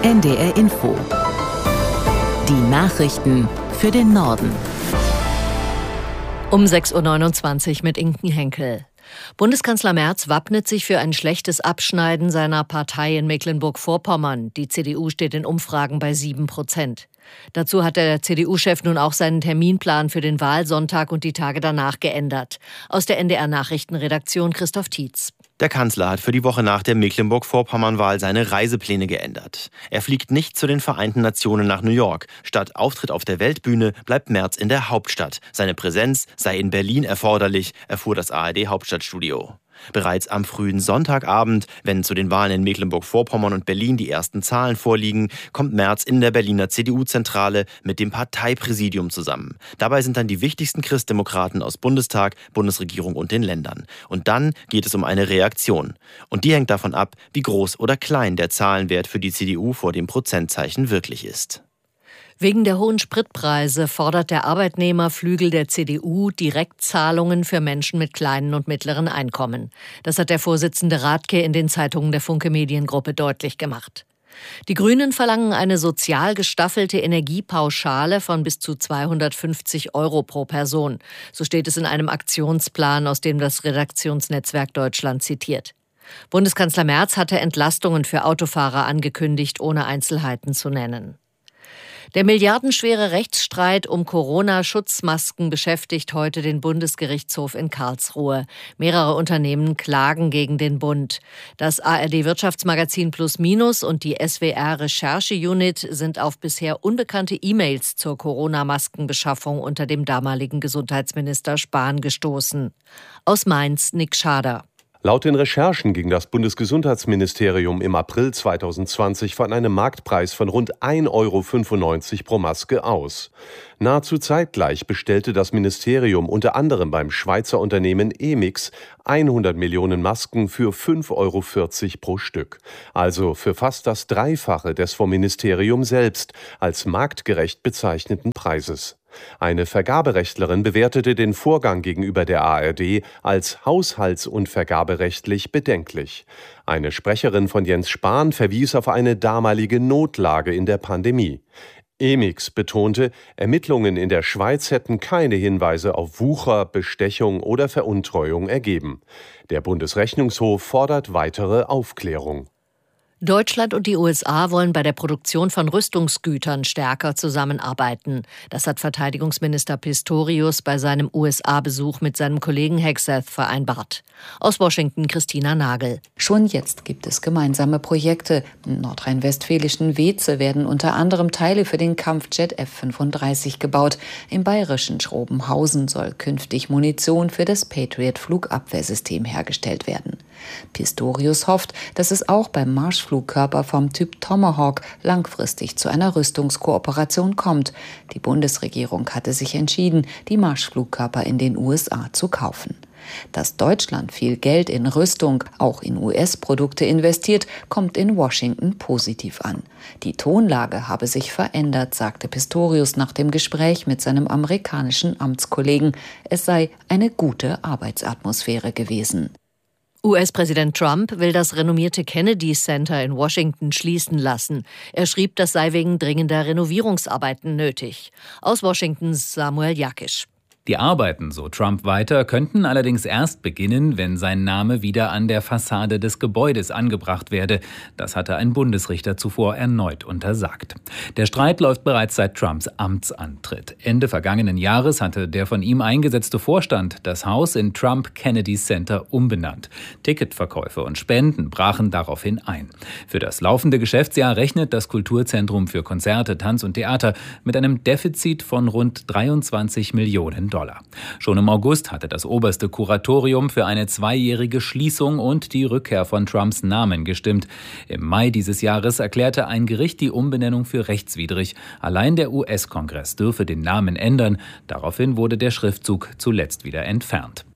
NDR Info. Die Nachrichten für den Norden. Um 6.29 Uhr mit Inken Henkel. Bundeskanzler Merz wappnet sich für ein schlechtes Abschneiden seiner Partei in Mecklenburg-Vorpommern. Die CDU steht in Umfragen bei 7%. Dazu hat der CDU-Chef nun auch seinen Terminplan für den Wahlsonntag und die Tage danach geändert. Aus der NDR-Nachrichtenredaktion Christoph Tietz. Der Kanzler hat für die Woche nach der Mecklenburg-Vorpommern-Wahl seine Reisepläne geändert. Er fliegt nicht zu den Vereinten Nationen nach New York. Statt Auftritt auf der Weltbühne bleibt Merz in der Hauptstadt. Seine Präsenz sei in Berlin erforderlich, erfuhr das ARD-Hauptstadtstudio. Bereits am frühen Sonntagabend, wenn zu den Wahlen in Mecklenburg-Vorpommern und Berlin die ersten Zahlen vorliegen, kommt Merz in der Berliner CDU-Zentrale mit dem Parteipräsidium zusammen. Dabei sind dann die wichtigsten Christdemokraten aus Bundestag, Bundesregierung und den Ländern. Und dann geht es um eine Reaktion. Und die hängt davon ab, wie groß oder klein der Zahlenwert für die CDU vor dem Prozentzeichen wirklich ist. Wegen der hohen Spritpreise fordert der Arbeitnehmerflügel der CDU Direktzahlungen für Menschen mit kleinen und mittleren Einkommen. Das hat der Vorsitzende Rathke in den Zeitungen der Funke Mediengruppe deutlich gemacht. Die Grünen verlangen eine sozial gestaffelte Energiepauschale von bis zu 250 € pro Person. So steht es in einem Aktionsplan, aus dem das Redaktionsnetzwerk Deutschland zitiert. Bundeskanzler Merz hatte Entlastungen für Autofahrer angekündigt, ohne Einzelheiten zu nennen. Der milliardenschwere Rechtsstreit um Corona-Schutzmasken beschäftigt heute den Bundesgerichtshof in Karlsruhe. Mehrere Unternehmen klagen gegen den Bund. Das ARD-Wirtschaftsmagazin Plus Minus und die SWR-Recherche-Unit sind auf bisher unbekannte E-Mails zur Corona-Maskenbeschaffung unter dem damaligen Gesundheitsminister Spahn gestoßen. Aus Mainz, Nick Schader. Laut den Recherchen ging das Bundesgesundheitsministerium im April 2020 von einem Marktpreis von rund 1,95 € pro Maske aus. Nahezu zeitgleich bestellte das Ministerium unter anderem beim Schweizer Unternehmen Emix 100 Millionen Masken für 5,40 € pro Stück. Also für fast das Dreifache des vom Ministerium selbst als marktgerecht bezeichneten Preises. Eine Vergaberechtlerin bewertete den Vorgang gegenüber der ARD als haushalts- und vergaberechtlich bedenklich. Eine Sprecherin von Jens Spahn verwies auf eine damalige Notlage in der Pandemie. Emix betonte, Ermittlungen in der Schweiz hätten keine Hinweise auf Wucher, Bestechung oder Veruntreuung ergeben. Der Bundesrechnungshof fordert weitere Aufklärung. Deutschland und die USA wollen bei der Produktion von Rüstungsgütern stärker zusammenarbeiten. Das hat Verteidigungsminister Pistorius bei seinem USA-Besuch mit seinem Kollegen Hegseth vereinbart. Aus Washington Christina Nagel. Schon jetzt gibt es gemeinsame Projekte. Im nordrhein-westfälischen Weeze werden unter anderem Teile für den Kampfjet F-35 gebaut. Im bayerischen Schrobenhausen soll künftig Munition für das Patriot-Flugabwehrsystem hergestellt werden. Pistorius hofft, dass es auch beim Marschflugkörper vom Typ Tomahawk langfristig zu einer Rüstungskooperation kommt. Die Bundesregierung hatte sich entschieden, die Marschflugkörper in den USA zu kaufen. Dass Deutschland viel Geld in Rüstung, auch in US-Produkte investiert, kommt in Washington positiv an. Die Tonlage habe sich verändert, sagte Pistorius nach dem Gespräch mit seinem amerikanischen Amtskollegen. Es sei eine gute Arbeitsatmosphäre gewesen. US-Präsident Trump will das renommierte Kennedy Center in Washington schließen lassen. Er schrieb, das sei wegen dringender Renovierungsarbeiten nötig. Aus Washington Samuel Jakisch. Die Arbeiten, so Trump weiter, könnten allerdings erst beginnen, wenn sein Name wieder an der Fassade des Gebäudes angebracht werde. Das hatte ein Bundesrichter zuvor erneut untersagt. Der Streit läuft bereits seit Trumps Amtsantritt. Ende vergangenen Jahres hatte der von ihm eingesetzte Vorstand das Haus in Trump Kennedy Center umbenannt. Ticketverkäufe und Spenden brachen daraufhin ein. Für das laufende Geschäftsjahr rechnet das Kulturzentrum für Konzerte, Tanz und Theater mit einem Defizit von rund 23 Millionen $. Schon im August hatte das oberste Kuratorium für eine 2-jährige Schließung und die Rückkehr von Trumps Namen gestimmt. Im Mai dieses Jahres erklärte ein Gericht die Umbenennung für rechtswidrig. Allein der US-Kongress dürfe den Namen ändern. Daraufhin wurde der Schriftzug zuletzt wieder entfernt.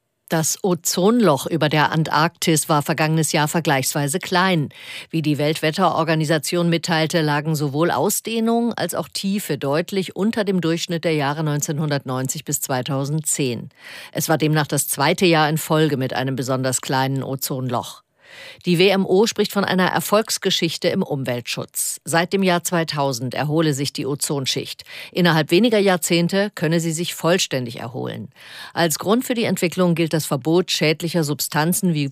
Das Ozonloch über der Antarktis war vergangenes Jahr vergleichsweise klein. Wie die Weltwetterorganisation mitteilte, lagen sowohl Ausdehnung als auch Tiefe deutlich unter dem Durchschnitt der Jahre 1990 bis 2010. Es war demnach das zweite Jahr in Folge mit einem besonders kleinen Ozonloch. Die WMO spricht von einer Erfolgsgeschichte im Umweltschutz. Seit dem Jahr 2000 erhole sich die Ozonschicht. Innerhalb weniger Jahrzehnte könne sie sich vollständig erholen. Als Grund für die Entwicklung gilt das Verbot schädlicher Substanzen wie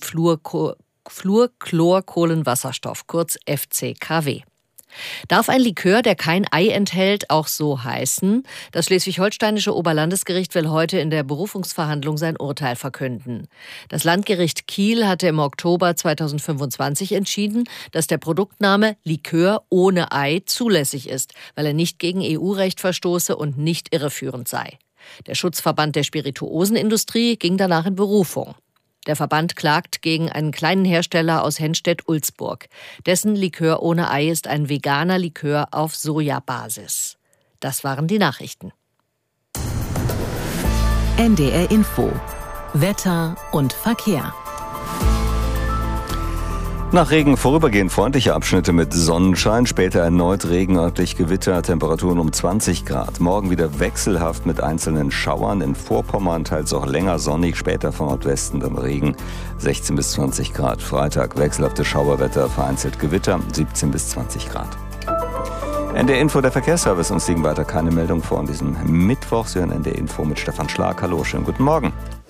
Fluorchlorkohlenwasserstoff, kurz FCKW. Darf ein Likör, der kein Ei enthält, auch so heißen? Das schleswig-holsteinische Oberlandesgericht will heute in der Berufungsverhandlung sein Urteil verkünden. Das Landgericht Kiel hatte im Oktober 2025 entschieden, dass der Produktname Likör ohne Ei zulässig ist, weil er nicht gegen EU-Recht verstoße und nicht irreführend sei. Der Schutzverband der Spirituosenindustrie ging danach in Berufung. Der Verband klagt gegen einen kleinen Hersteller aus Henstedt-Ulzburg. Dessen Likör ohne Ei ist ein veganer Likör auf Sojabasis. Das waren die Nachrichten. NDR Info. Wetter und Verkehr. Nach Regen vorübergehend freundliche Abschnitte mit Sonnenschein, später erneut Regen, örtlich Gewitter, Temperaturen um 20 Grad. Morgen wieder wechselhaft mit einzelnen Schauern, in Vorpommern teils auch länger sonnig, später von Nordwesten dann Regen, 16 bis 20 Grad. Freitag wechselhaftes Schauerwetter, vereinzelt Gewitter, 17 bis 20 Grad. NDR Info, der Verkehrsservice, uns liegen weiter keine Meldung vor an diesem Mittwoch. Sie hören NDR Info mit Stefan Schlag. Hallo, schönen guten Morgen.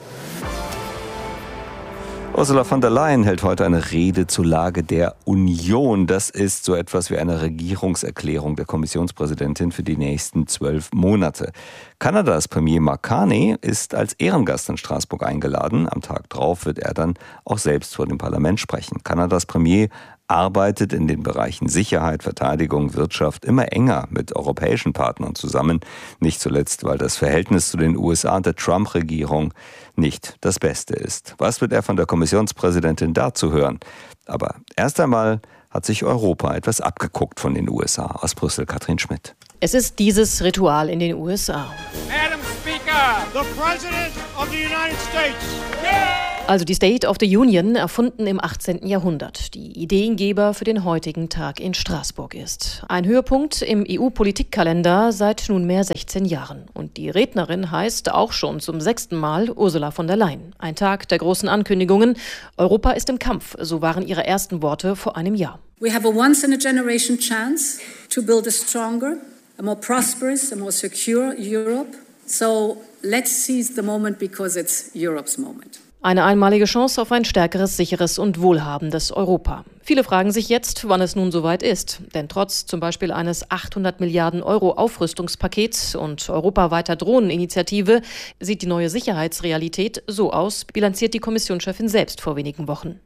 Ursula von der Leyen hält heute eine Rede zur Lage der Union. Das ist so etwas wie eine Regierungserklärung der Kommissionspräsidentin für die nächsten 12 Monate. Kanadas Premier Mark Carney ist als Ehrengast in Straßburg eingeladen. Am Tag drauf wird er dann auch selbst vor dem Parlament sprechen. Kanadas Premier arbeitet in den Bereichen Sicherheit, Verteidigung, Wirtschaft immer enger mit europäischen Partnern zusammen. Nicht zuletzt, weil das Verhältnis zu den USA und der Trump-Regierung nicht das Beste ist. Was wird er von der Kommissionspräsidentin dazu hören? Aber erst einmal hat sich Europa etwas abgeguckt von den USA. Aus Brüssel, Katrin Schmidt. Es ist dieses Ritual in den USA. Madam Speaker, the President of the United States. Also die State of the Union, erfunden im 18. Jahrhundert, die Ideengeber für den heutigen Tag in Straßburg ist. Ein Höhepunkt im EU-Politikkalender seit nunmehr 16 Jahren. Und die Rednerin heißt auch schon zum 6. Mal Ursula von der Leyen. Ein Tag der großen Ankündigungen. Europa ist im Kampf, so waren ihre ersten Worte vor einem Jahr. We have a once-in-a-generation chance to build a stronger, a more prosperous, a more secure Europe. So let's seize the moment because it's Europe's moment. Eine einmalige Chance auf ein stärkeres, sicheres und wohlhabendes Europa. Viele fragen sich jetzt, wann es nun soweit ist. Denn trotz zum Beispiel eines 800 Milliarden Euro Aufrüstungspakets und europaweiter Drohneninitiative sieht die neue Sicherheitsrealität so aus, bilanziert die Kommissionschefin selbst vor wenigen Wochen.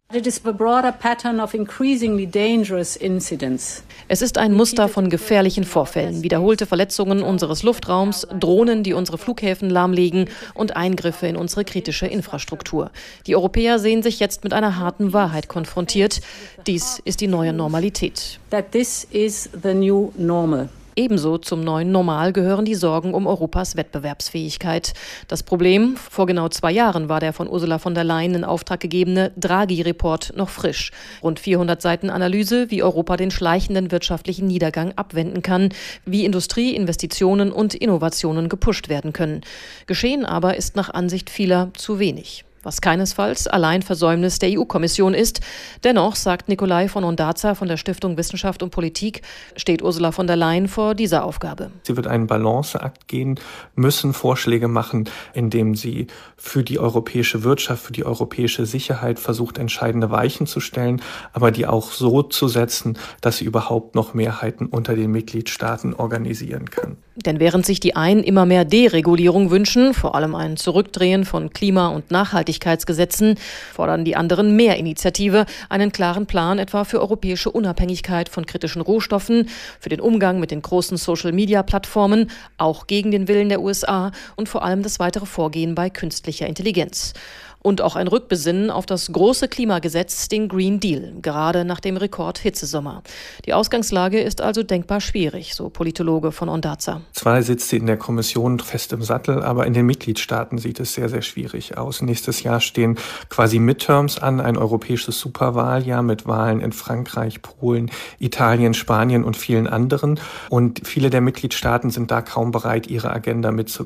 Es ist ein Muster von gefährlichen Vorfällen, wiederholte Verletzungen unseres Luftraums, Drohnen, die unsere Flughäfen lahmlegen und Eingriffe in unsere kritische Infrastruktur. Die Europäer sehen sich jetzt mit einer harten Wahrheit konfrontiert. Dies ist die neue Normalität. That this is the new normal. Ebenso zum neuen Normal gehören die Sorgen um Europas Wettbewerbsfähigkeit. Das Problem: Vor genau 2 Jahren war der von Ursula von der Leyen in Auftrag gegebene Draghi-Report noch frisch. Rund 400 Seiten Analyse, wie Europa den schleichenden wirtschaftlichen Niedergang abwenden kann, wie Industrie, Investitionen und Innovationen gepusht werden können. Geschehen aber ist nach Ansicht vieler zu wenig. Was keinesfalls allein Versäumnis der EU-Kommission ist. Dennoch, sagt Nikolai von Ondarza von der Stiftung Wissenschaft und Politik, steht Ursula von der Leyen vor dieser Aufgabe. Sie wird einen Balanceakt gehen müssen, Vorschläge machen, indem sie für die europäische Wirtschaft, für die europäische Sicherheit versucht, entscheidende Weichen zu stellen, aber die auch so zu setzen, dass sie überhaupt noch Mehrheiten unter den Mitgliedstaaten organisieren kann. Denn während sich die einen immer mehr Deregulierung wünschen, vor allem ein Zurückdrehen von Klima- und Nachhaltigkeitsgesetzen, fordern die anderen mehr Initiative, einen klaren Plan etwa für europäische Unabhängigkeit von kritischen Rohstoffen, für den Umgang mit den großen Social-Media-Plattformen, auch gegen den Willen der USA und vor allem das weitere Vorgehen bei künstlicher Intelligenz. Und auch ein Rückbesinnen auf das große Klimagesetz, den Green Deal, gerade nach dem Rekord-Hitzesommer. Die Ausgangslage ist also denkbar schwierig, so Politologe von Ondarza. Zwar sitzt sie in der Kommission fest im Sattel, aber in den Mitgliedstaaten sieht es sehr, sehr schwierig aus. Nächstes Jahr stehen quasi Midterms an, ein europäisches Superwahljahr mit Wahlen in Frankreich, Polen, Italien, Spanien und vielen anderen. Und viele der Mitgliedstaaten sind da kaum bereit, ihre Agenda mitzugehen.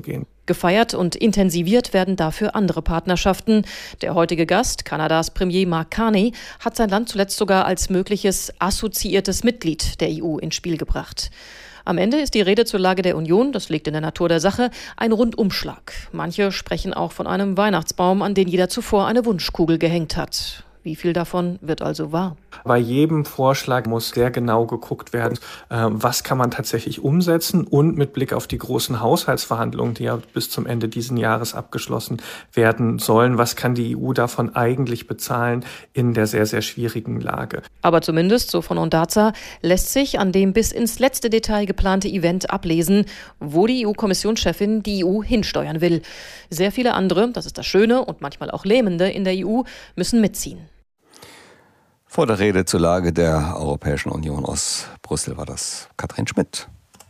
Gefeiert und intensiviert werden dafür andere Partnerschaften. Der heutige Gast, Kanadas Premier Mark Carney, hat sein Land zuletzt sogar als mögliches assoziiertes Mitglied der EU ins Spiel gebracht. Am Ende ist die Rede zur Lage der Union, das liegt in der Natur der Sache, ein Rundumschlag. Manche sprechen auch von einem Weihnachtsbaum, an den jeder zuvor eine Wunschkugel gehängt hat. Wie viel davon wird also wahr? Bei jedem Vorschlag muss sehr genau geguckt werden, was kann man tatsächlich umsetzen, und mit Blick auf die großen Haushaltsverhandlungen, die ja bis zum Ende dieses Jahres abgeschlossen werden sollen, was kann die EU davon eigentlich bezahlen in der sehr, sehr schwierigen Lage. Aber zumindest, so von Ondarza, lässt sich an dem bis ins letzte Detail geplante Event ablesen, wo die EU-Kommissionschefin die EU hinsteuern will. Sehr viele andere, das ist das Schöne und manchmal auch Lähmende in der EU, müssen mitziehen. Vor der Rede zur Lage der Europäischen Union aus Brüssel war das Katrin Schmidt.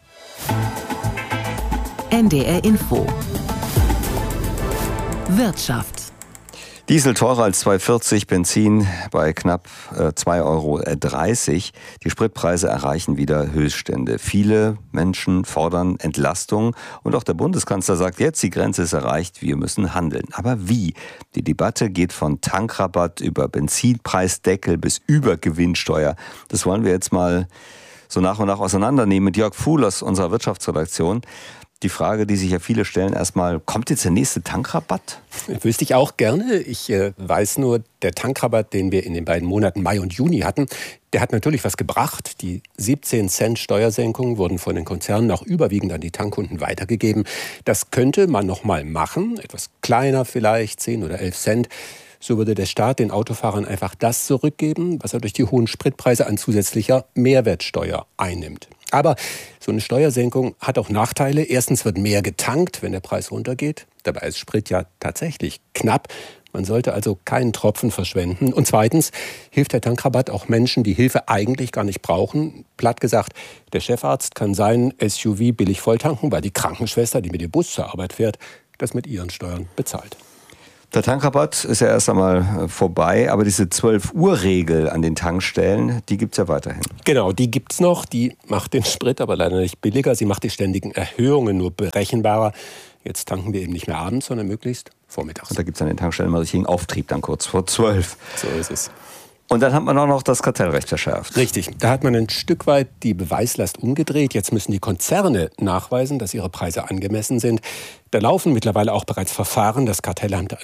NDR Info. Wirtschaft. Diesel teurer als 2,40, Benzin bei knapp 2,30 €. Die Spritpreise erreichen wieder Höchststände. Viele Menschen fordern Entlastung und auch der Bundeskanzler sagt jetzt, die Grenze ist erreicht, wir müssen handeln. Aber wie? Die Debatte geht von Tankrabatt über Benzinpreisdeckel bis Übergewinnsteuer. Das wollen wir jetzt mal so nach und nach auseinandernehmen mit Jörg Fuhl aus unserer Wirtschaftsredaktion. Die Frage, die sich ja viele stellen, erstmal, kommt jetzt der nächste Tankrabatt? Wüsste ich auch gerne. Ich weiß nur, der Tankrabatt, den wir in den beiden Monaten Mai und Juni hatten, der hat natürlich was gebracht. Die 17 Cent Steuersenkungen wurden von den Konzernen auch überwiegend an die Tankkunden weitergegeben. Das könnte man noch mal machen, etwas kleiner vielleicht, 10 oder 11 Cent. So würde der Staat den Autofahrern einfach das zurückgeben, was er durch die hohen Spritpreise an zusätzlicher Mehrwertsteuer einnimmt. Aber so eine Steuersenkung hat auch Nachteile. Erstens wird mehr getankt, wenn der Preis runtergeht. Dabei ist Sprit ja tatsächlich knapp. Man sollte also keinen Tropfen verschwenden. Und zweitens hilft der Tankrabatt auch Menschen, die Hilfe eigentlich gar nicht brauchen. Platt gesagt, der Chefarzt kann seinen SUV billig volltanken, weil die Krankenschwester, die mit dem Bus zur Arbeit fährt, das mit ihren Steuern bezahlt. Der Tankrabatt ist ja erst einmal vorbei, aber diese 12-Uhr-Regel an den Tankstellen, die gibt es ja weiterhin. Genau, die gibt es noch. Die macht den Sprit aber leider nicht billiger. Sie macht die ständigen Erhöhungen nur berechenbarer. Jetzt tanken wir eben nicht mehr abends, sondern möglichst vormittags. Und da gibt es an den Tankstellen mal richtigen Auftrieb dann kurz vor 12. So ist es. Und dann hat man auch noch das Kartellrecht verschärft. Richtig, da hat man ein Stück weit die Beweislast umgedreht. Jetzt müssen die Konzerne nachweisen, dass ihre Preise angemessen sind. Da laufen mittlerweile auch bereits Verfahren. Das Kartellamt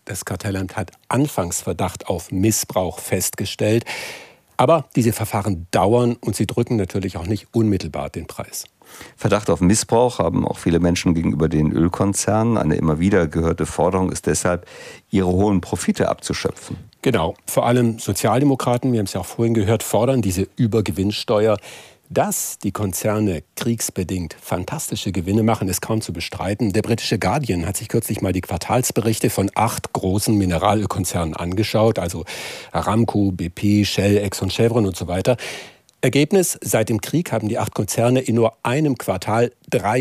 hat Anfangsverdacht auf Missbrauch festgestellt. Aber diese Verfahren dauern und sie drücken natürlich auch nicht unmittelbar den Preis. Verdacht auf Missbrauch haben auch viele Menschen gegenüber den Ölkonzernen. Eine immer wieder gehörte Forderung ist deshalb, ihre hohen Profite abzuschöpfen. Genau, vor allem Sozialdemokraten, wir haben es ja auch vorhin gehört, fordern diese Übergewinnsteuer. Dass die Konzerne kriegsbedingt fantastische Gewinne machen, ist kaum zu bestreiten. Der britische Guardian hat sich kürzlich mal die Quartalsberichte von 8 großen Mineralölkonzernen angeschaut, also Aramco, BP, Shell, Exxon, Chevron und so weiter. Ergebnis, seit dem Krieg haben die 8 Konzerne in nur einem Quartal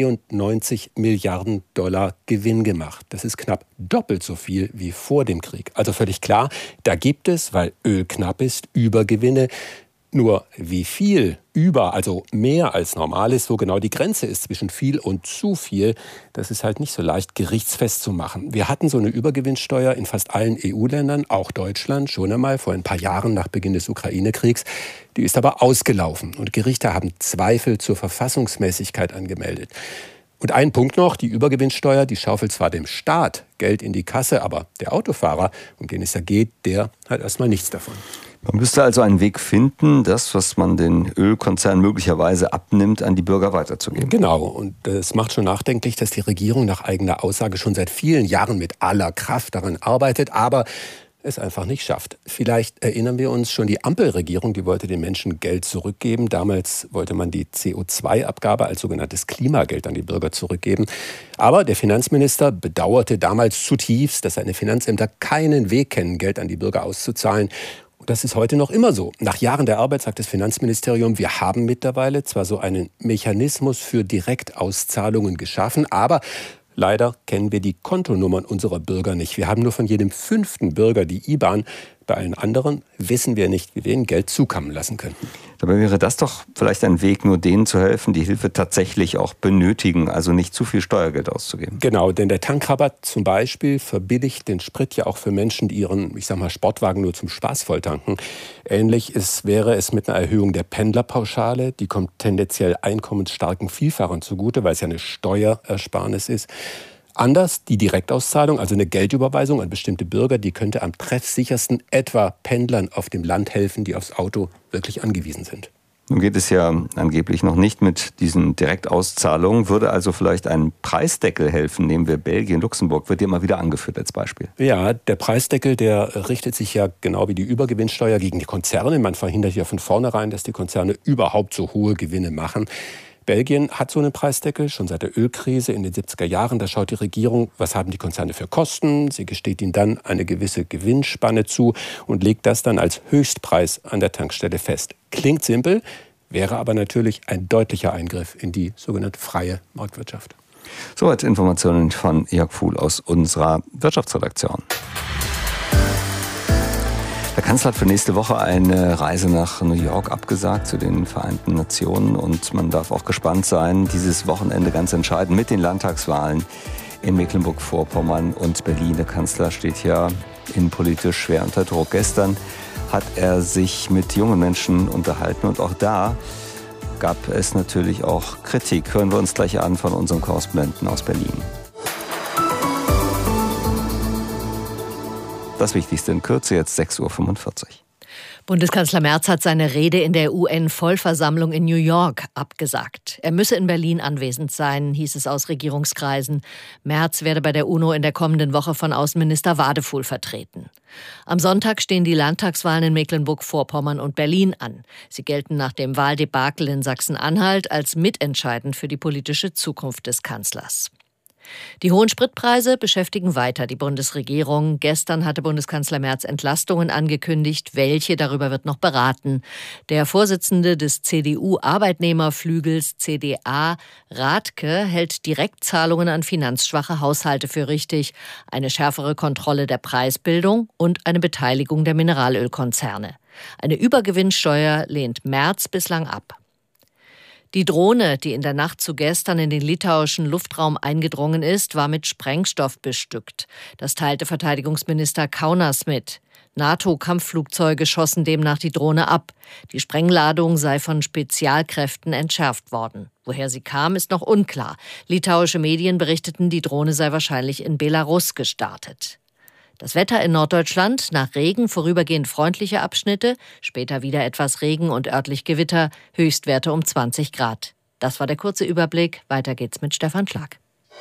93 Milliarden $ Gewinn gemacht. Das ist knapp doppelt so viel wie vor dem Krieg. Also völlig klar, da gibt es, weil Öl knapp ist, Übergewinne. Nur wie viel also mehr als normal ist, wo genau die Grenze ist zwischen viel und zu viel, das ist halt nicht so leicht gerichtsfest zu machen. Wir hatten so eine Übergewinnsteuer in fast allen EU-Ländern, auch Deutschland, schon einmal vor ein paar Jahren nach Beginn des Ukraine-Kriegs. Die ist aber ausgelaufen und Gerichte haben Zweifel zur Verfassungsmäßigkeit angemeldet. Und ein Punkt noch, die Übergewinnsteuer, die schaufelt zwar dem Staat Geld in die Kasse, aber der Autofahrer, um den es ja geht, der hat erstmal nichts davon. Man müsste also einen Weg finden, das, was man den Ölkonzernen möglicherweise abnimmt, an die Bürger weiterzugeben. Genau, und es macht schon nachdenklich, dass die Regierung nach eigener Aussage schon seit vielen Jahren mit aller Kraft daran arbeitet, aber es einfach nicht schafft. Vielleicht erinnern wir uns schon, die Ampelregierung, die wollte den Menschen Geld zurückgeben. Damals wollte man die CO2-Abgabe als sogenanntes Klimageld an die Bürger zurückgeben. Aber der Finanzminister bedauerte damals zutiefst, dass seine Finanzämter keinen Weg kennen, Geld an die Bürger auszuzahlen. Und das ist heute noch immer so. Nach Jahren der Arbeit sagt das Finanzministerium, wir haben mittlerweile zwar so einen Mechanismus für Direktauszahlungen geschaffen, aber leider kennen wir die Kontonummern unserer Bürger nicht. Wir haben nur von jedem 5. Bürger die IBAN. bei allen anderen wissen wir nicht, wie wir ihnen Geld zukommen lassen könnten. Dabei wäre das doch vielleicht ein Weg, nur denen zu helfen, die Hilfe tatsächlich auch benötigen, also nicht zu viel Steuergeld auszugeben. Genau, denn der Tankrabatt zum Beispiel verbilligt den Sprit ja auch für Menschen, die ihren, Sportwagen nur zum Spaß volltanken. Ähnlich wäre es mit einer Erhöhung der Pendlerpauschale. Die kommt tendenziell einkommensstarken Vielfahrern zugute, weil es ja eine Steuerersparnis ist. Anders, die Direktauszahlung, also eine Geldüberweisung an bestimmte Bürger, die könnte am treffsichersten etwa Pendlern auf dem Land helfen, die aufs Auto wirklich angewiesen sind. Nun geht es ja angeblich noch nicht mit diesen Direktauszahlungen. Würde also vielleicht ein Preisdeckel helfen? Nehmen wir Belgien, Luxemburg, wird ja immer wieder angeführt als Beispiel. Ja, der Preisdeckel, der richtet sich ja genau wie die Übergewinnsteuer gegen die Konzerne. Man verhindert ja von vornherein, dass die Konzerne überhaupt so hohe Gewinne machen. Belgien hat so einen Preisdeckel, schon seit der Ölkrise in den 70er Jahren. Da schaut die Regierung, was haben die Konzerne für Kosten. Sie gesteht ihnen dann eine gewisse Gewinnspanne zu und legt das dann als Höchstpreis an der Tankstelle fest. Klingt simpel, wäre aber natürlich ein deutlicher Eingriff in die sogenannte freie Marktwirtschaft. Soweit Informationen von Jörg Fuhl aus unserer Wirtschaftsredaktion. Der Kanzler hat für nächste Woche eine Reise nach New York abgesagt zu den Vereinten Nationen. Und man darf auch gespannt sein, dieses Wochenende ganz entscheidend mit den Landtagswahlen in Mecklenburg-Vorpommern und Berlin. Der Kanzler steht ja innenpolitisch schwer unter Druck. Gestern hat er sich mit jungen Menschen unterhalten und auch da gab es natürlich auch Kritik. Hören wir uns gleich an von unserem Korrespondenten aus Berlin. Das Wichtigste in Kürze, jetzt 6:45 Uhr. Bundeskanzler Merz hat seine Rede in der UN-Vollversammlung in New York abgesagt. Er müsse in Berlin anwesend sein, hieß es aus Regierungskreisen. Merz werde bei der UNO in der kommenden Woche von Außenminister Wadefuhl vertreten. Am Sonntag stehen die Landtagswahlen in Mecklenburg-Vorpommern und Berlin an. Sie gelten nach dem Wahldebakel in Sachsen-Anhalt als mitentscheidend für die politische Zukunft des Kanzlers. Die hohen Spritpreise beschäftigen weiter die Bundesregierung. Gestern hatte Bundeskanzler Merz Entlastungen angekündigt. Welche, darüber wird noch beraten. Der Vorsitzende des CDU-Arbeitnehmerflügels CDA, Rathke, hält Direktzahlungen an finanzschwache Haushalte für richtig, eine schärfere Kontrolle der Preisbildung und eine Beteiligung der Mineralölkonzerne. Eine Übergewinnsteuer lehnt Merz bislang ab. Die Drohne, die in der Nacht zu gestern in den litauischen Luftraum eingedrungen ist, war mit Sprengstoff bestückt. Das teilte Verteidigungsminister Kaunas mit. NATO-Kampfflugzeuge schossen demnach die Drohne ab. Die Sprengladung sei von Spezialkräften entschärft worden. Woher sie kam, ist noch unklar. Litauische Medien berichteten, die Drohne sei wahrscheinlich in Belarus gestartet. Das Wetter in Norddeutschland, nach Regen vorübergehend freundliche Abschnitte, später wieder etwas Regen und örtlich Gewitter, Höchstwerte um 20 Grad. Das war der kurze Überblick. Weiter geht's mit Stefan Schlag.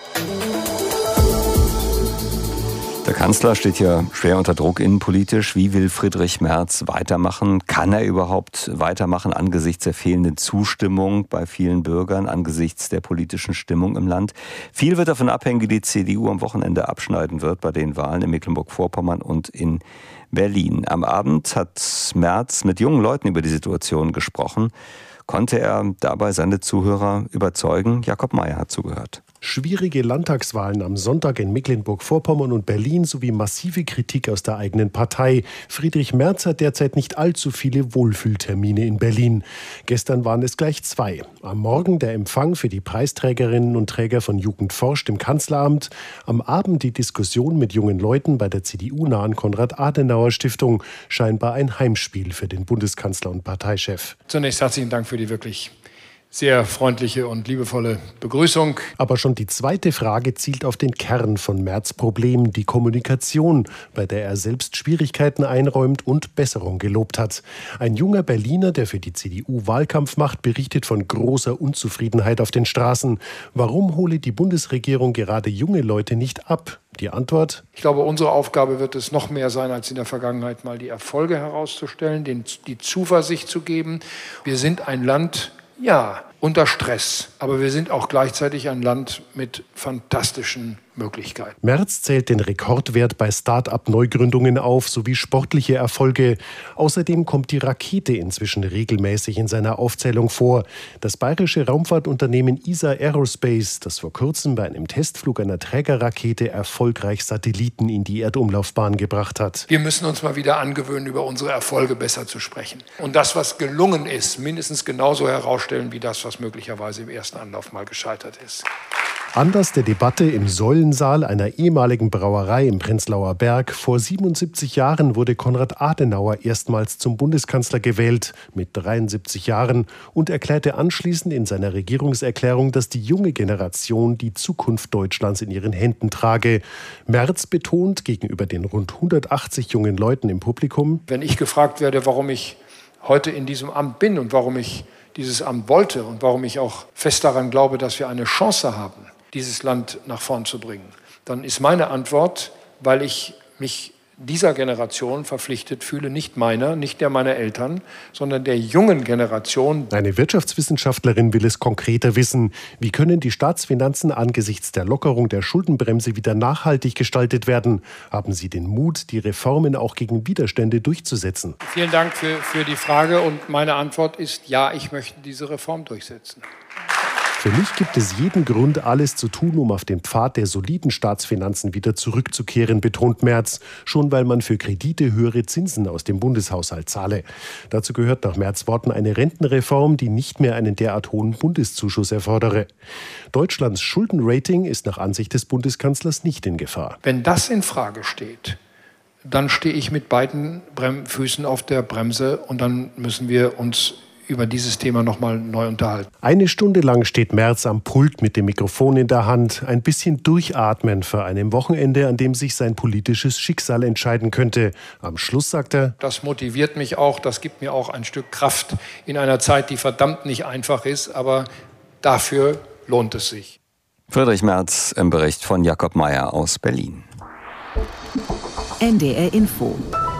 Der Kanzler steht ja schwer unter Druck innenpolitisch. Wie will Friedrich Merz weitermachen? Kann er überhaupt weitermachen angesichts der fehlenden Zustimmung bei vielen Bürgern, angesichts der politischen Stimmung im Land? Viel wird davon abhängen, wie die CDU am Wochenende abschneiden wird bei den Wahlen in Mecklenburg-Vorpommern und in Berlin. Am Abend hat Merz mit jungen Leuten über die Situation gesprochen. Konnte er dabei seine Zuhörer überzeugen? Jakob Mayer hat zugehört. Schwierige Landtagswahlen am Sonntag in Mecklenburg-Vorpommern und Berlin sowie massive Kritik aus der eigenen Partei. Friedrich Merz hat derzeit nicht allzu viele Wohlfühltermine in Berlin. Gestern waren es gleich 2. Am Morgen der Empfang für die Preisträgerinnen und Träger von Jugend forscht im Kanzleramt. Am Abend die Diskussion mit jungen Leuten bei der CDU-nahen Konrad-Adenauer-Stiftung. Scheinbar ein Heimspiel für den Bundeskanzler und Parteichef. Zunächst herzlichen Dank für die wirklich sehr freundliche und liebevolle Begrüßung. Aber schon die zweite Frage zielt auf den Kern von Merz' Problem, die Kommunikation, bei der er selbst Schwierigkeiten einräumt und Besserung gelobt hat. Ein junger Berliner, der für die CDU Wahlkampf macht, berichtet von großer Unzufriedenheit auf den Straßen. Warum hole die Bundesregierung gerade junge Leute nicht ab? Die Antwort? Ich glaube, unsere Aufgabe wird es noch mehr sein, als in der Vergangenheit mal die Erfolge herauszustellen, die Zuversicht zu geben. Wir sind ein Land, ja, unter Stress. Aber wir sind auch gleichzeitig ein Land mit fantastischen Möglichkeit. Merz zählt den Rekordwert bei Start-up-Neugründungen auf, sowie sportliche Erfolge. Außerdem kommt die Rakete inzwischen regelmäßig in seiner Aufzählung vor. Das bayerische Raumfahrtunternehmen ESA Aerospace, das vor kurzem bei einem Testflug einer Trägerrakete erfolgreich Satelliten in die Erdumlaufbahn gebracht hat. Wir müssen uns mal wieder angewöhnen, über unsere Erfolge besser zu sprechen. Und das, was gelungen ist, mindestens genauso herausstellen wie das, was möglicherweise im ersten Anlauf mal gescheitert ist. Anlass der Debatte im Säulensaal einer ehemaligen Brauerei im Prenzlauer Berg. Vor 77 Jahren wurde Konrad Adenauer erstmals zum Bundeskanzler gewählt, mit 73 Jahren, und erklärte anschließend in seiner Regierungserklärung, dass die junge Generation die Zukunft Deutschlands in ihren Händen trage. Merz betont gegenüber den rund 180 jungen Leuten im Publikum: Wenn ich gefragt werde, warum ich heute in diesem Amt bin und warum ich dieses Amt wollte und warum ich auch fest daran glaube, dass wir eine Chance haben, dieses Land nach vorn zu bringen, dann ist meine Antwort, weil ich mich dieser Generation verpflichtet fühle, nicht der meiner Eltern, sondern der jungen Generation. Eine Wirtschaftswissenschaftlerin will es konkreter wissen. Wie können die Staatsfinanzen angesichts der Lockerung der Schuldenbremse wieder nachhaltig gestaltet werden? Haben Sie den Mut, die Reformen auch gegen Widerstände durchzusetzen? Vielen Dank für die Frage und meine Antwort ist ja, ich möchte diese Reform durchsetzen. Für mich gibt es jeden Grund, alles zu tun, um auf den Pfad der soliden Staatsfinanzen wieder zurückzukehren, betont Merz, schon weil man für Kredite höhere Zinsen aus dem Bundeshaushalt zahle. Dazu gehört nach Merz' Worten eine Rentenreform, die nicht mehr einen derart hohen Bundeszuschuss erfordere. Deutschlands Schuldenrating ist nach Ansicht des Bundeskanzlers nicht in Gefahr. Wenn das in Frage steht, dann stehe ich mit beiden Füßen auf der Bremse und dann müssen wir uns über dieses Thema nochmal neu unterhalten. Eine Stunde lang steht Merz am Pult mit dem Mikrofon in der Hand. Ein bisschen durchatmen vor einem Wochenende, an dem sich sein politisches Schicksal entscheiden könnte. Am Schluss sagt er: Das motiviert mich auch, das gibt mir auch ein Stück Kraft in einer Zeit, die verdammt nicht einfach ist, aber dafür lohnt es sich. Friedrich Merz im Bericht von Jakob Mayer aus Berlin. NDR Info.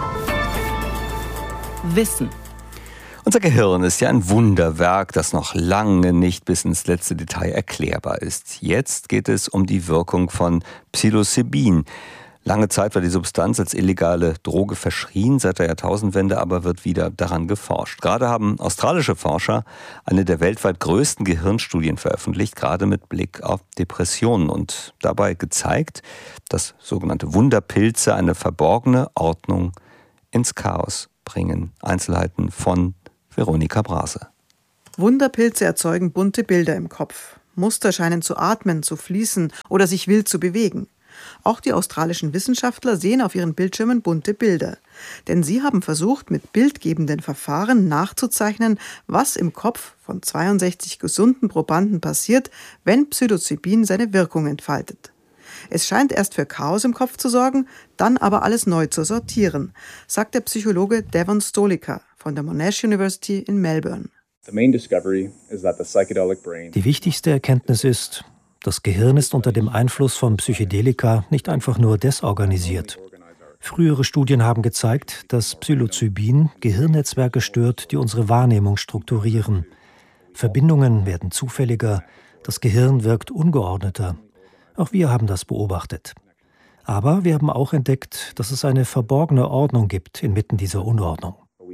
Wissen. Unser Gehirn ist ja ein Wunderwerk, das noch lange nicht bis ins letzte Detail erklärbar ist. Jetzt geht es um die Wirkung von Psilocybin. Lange Zeit war die Substanz als illegale Droge verschrien, seit der Jahrtausendwende aber wird wieder daran geforscht. Gerade haben australische Forscher eine der weltweit größten Gehirnstudien veröffentlicht, gerade mit Blick auf Depressionen und dabei gezeigt, dass sogenannte Wunderpilze eine verborgene Ordnung ins Chaos bringen. Einzelheiten von Veronika Brase. Wunderpilze erzeugen bunte Bilder im Kopf. Muster scheinen zu atmen, zu fließen oder sich wild zu bewegen. Auch die australischen Wissenschaftler sehen auf ihren Bildschirmen bunte Bilder. Denn sie haben versucht, mit bildgebenden Verfahren nachzuzeichnen, was im Kopf von 62 gesunden Probanden passiert, wenn Psilocybin seine Wirkung entfaltet. Es scheint erst für Chaos im Kopf zu sorgen, dann aber alles neu zu sortieren, sagt der Psychologe Devon Stolica von der Monash University in Melbourne. Die wichtigste Erkenntnis ist, das Gehirn ist unter dem Einfluss von Psychedelika nicht einfach nur desorganisiert. Frühere Studien haben gezeigt, dass Psilocybin Gehirnnetzwerke stört, die unsere Wahrnehmung strukturieren. Verbindungen werden zufälliger, das Gehirn wirkt ungeordneter. Auch wir haben das beobachtet. Aber wir haben auch entdeckt, dass es eine verborgene Ordnung gibt inmitten dieser Unordnung.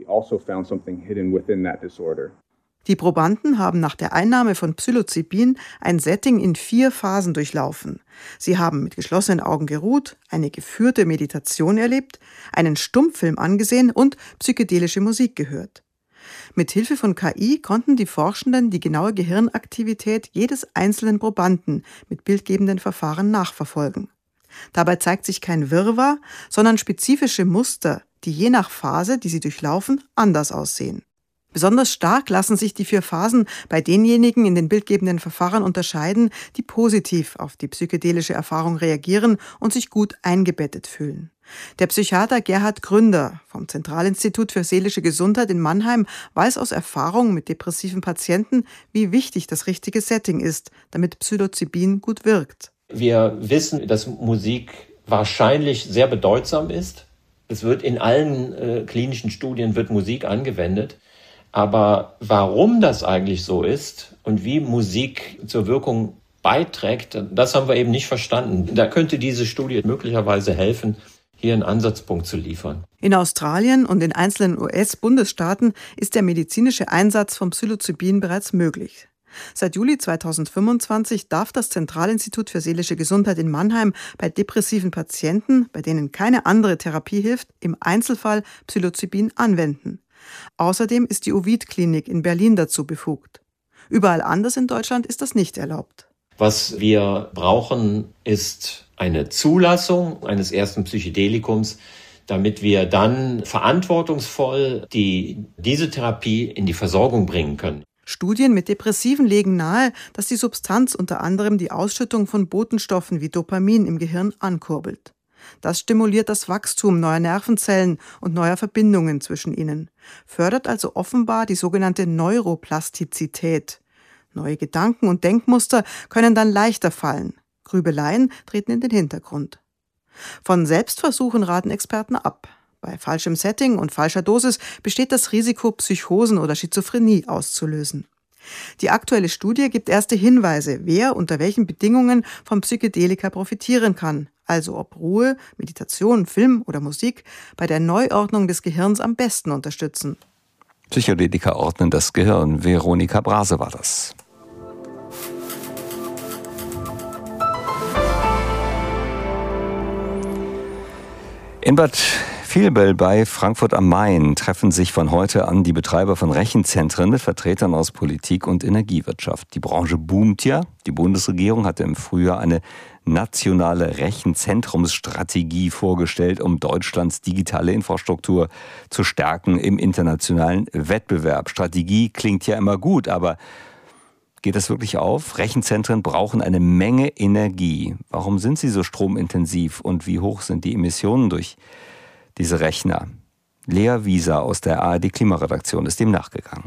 Die Probanden haben nach der Einnahme von Psilocybin ein Setting in 4 Phasen durchlaufen. Sie haben mit geschlossenen Augen geruht, eine geführte Meditation erlebt, einen Stummfilm angesehen und psychedelische Musik gehört. Mit Hilfe von KI konnten die Forschenden die genaue Gehirnaktivität jedes einzelnen Probanden mit bildgebenden Verfahren nachverfolgen. Dabei zeigt sich kein Wirrwarr, sondern spezifische Muster, die je nach Phase, die sie durchlaufen, anders aussehen. Besonders stark lassen sich die 4 Phasen bei denjenigen in den bildgebenden Verfahren unterscheiden, die positiv auf die psychedelische Erfahrung reagieren und sich gut eingebettet fühlen. Der Psychiater Gerhard Gründer vom Zentralinstitut für seelische Gesundheit in Mannheim weiß aus Erfahrung mit depressiven Patienten, wie wichtig das richtige Setting ist, damit Psilocybin gut wirkt. Wir wissen, dass Musik wahrscheinlich sehr bedeutsam ist. Es wird in allen klinischen Studien wird Musik angewendet. Aber warum das eigentlich so ist und wie Musik zur Wirkung beiträgt, das haben wir eben nicht verstanden. Da könnte diese Studie möglicherweise helfen, hier einen Ansatzpunkt zu liefern. In Australien und in einzelnen US-Bundesstaaten ist der medizinische Einsatz von Psilocybin bereits möglich. Seit Juli 2025 darf das Zentralinstitut für seelische Gesundheit in Mannheim bei depressiven Patienten, bei denen keine andere Therapie hilft, im Einzelfall Psilocybin anwenden. Außerdem ist die Ovid-Klinik in Berlin dazu befugt. Überall anders in Deutschland ist das nicht erlaubt. Was wir brauchen, ist eine Zulassung eines ersten Psychedelikums, damit wir dann verantwortungsvoll diese Therapie in die Versorgung bringen können. Studien mit Depressiven legen nahe, dass die Substanz unter anderem die Ausschüttung von Botenstoffen wie Dopamin im Gehirn ankurbelt. Das stimuliert das Wachstum neuer Nervenzellen und neuer Verbindungen zwischen ihnen, fördert also offenbar die sogenannte Neuroplastizität. Neue Gedanken und Denkmuster können dann leichter fallen. Grübeleien treten in den Hintergrund. Von Selbstversuchen raten Experten ab. Bei falschem Setting und falscher Dosis besteht das Risiko, Psychosen oder Schizophrenie auszulösen. Die aktuelle Studie gibt erste Hinweise, wer unter welchen Bedingungen von Psychedelika profitieren kann, also ob Ruhe, Meditation, Film oder Musik bei der Neuordnung des Gehirns am besten unterstützen. Psychedelika ordnen das Gehirn. Veronika Brase war das. In Bad Vilbel bei Frankfurt am Main treffen sich von heute an die Betreiber von Rechenzentren mit Vertretern aus Politik und Energiewirtschaft. Die Branche boomt ja. Die Bundesregierung hatte im Frühjahr eine nationale Rechenzentrumsstrategie vorgestellt, um Deutschlands digitale Infrastruktur zu stärken im internationalen Wettbewerb. Strategie klingt ja immer gut, aber geht das wirklich auf? Rechenzentren brauchen eine Menge Energie. Warum sind sie so stromintensiv und wie hoch sind die Emissionen durch diese Rechner? Lea Wieser aus der ARD-Klimaredaktion ist dem nachgegangen.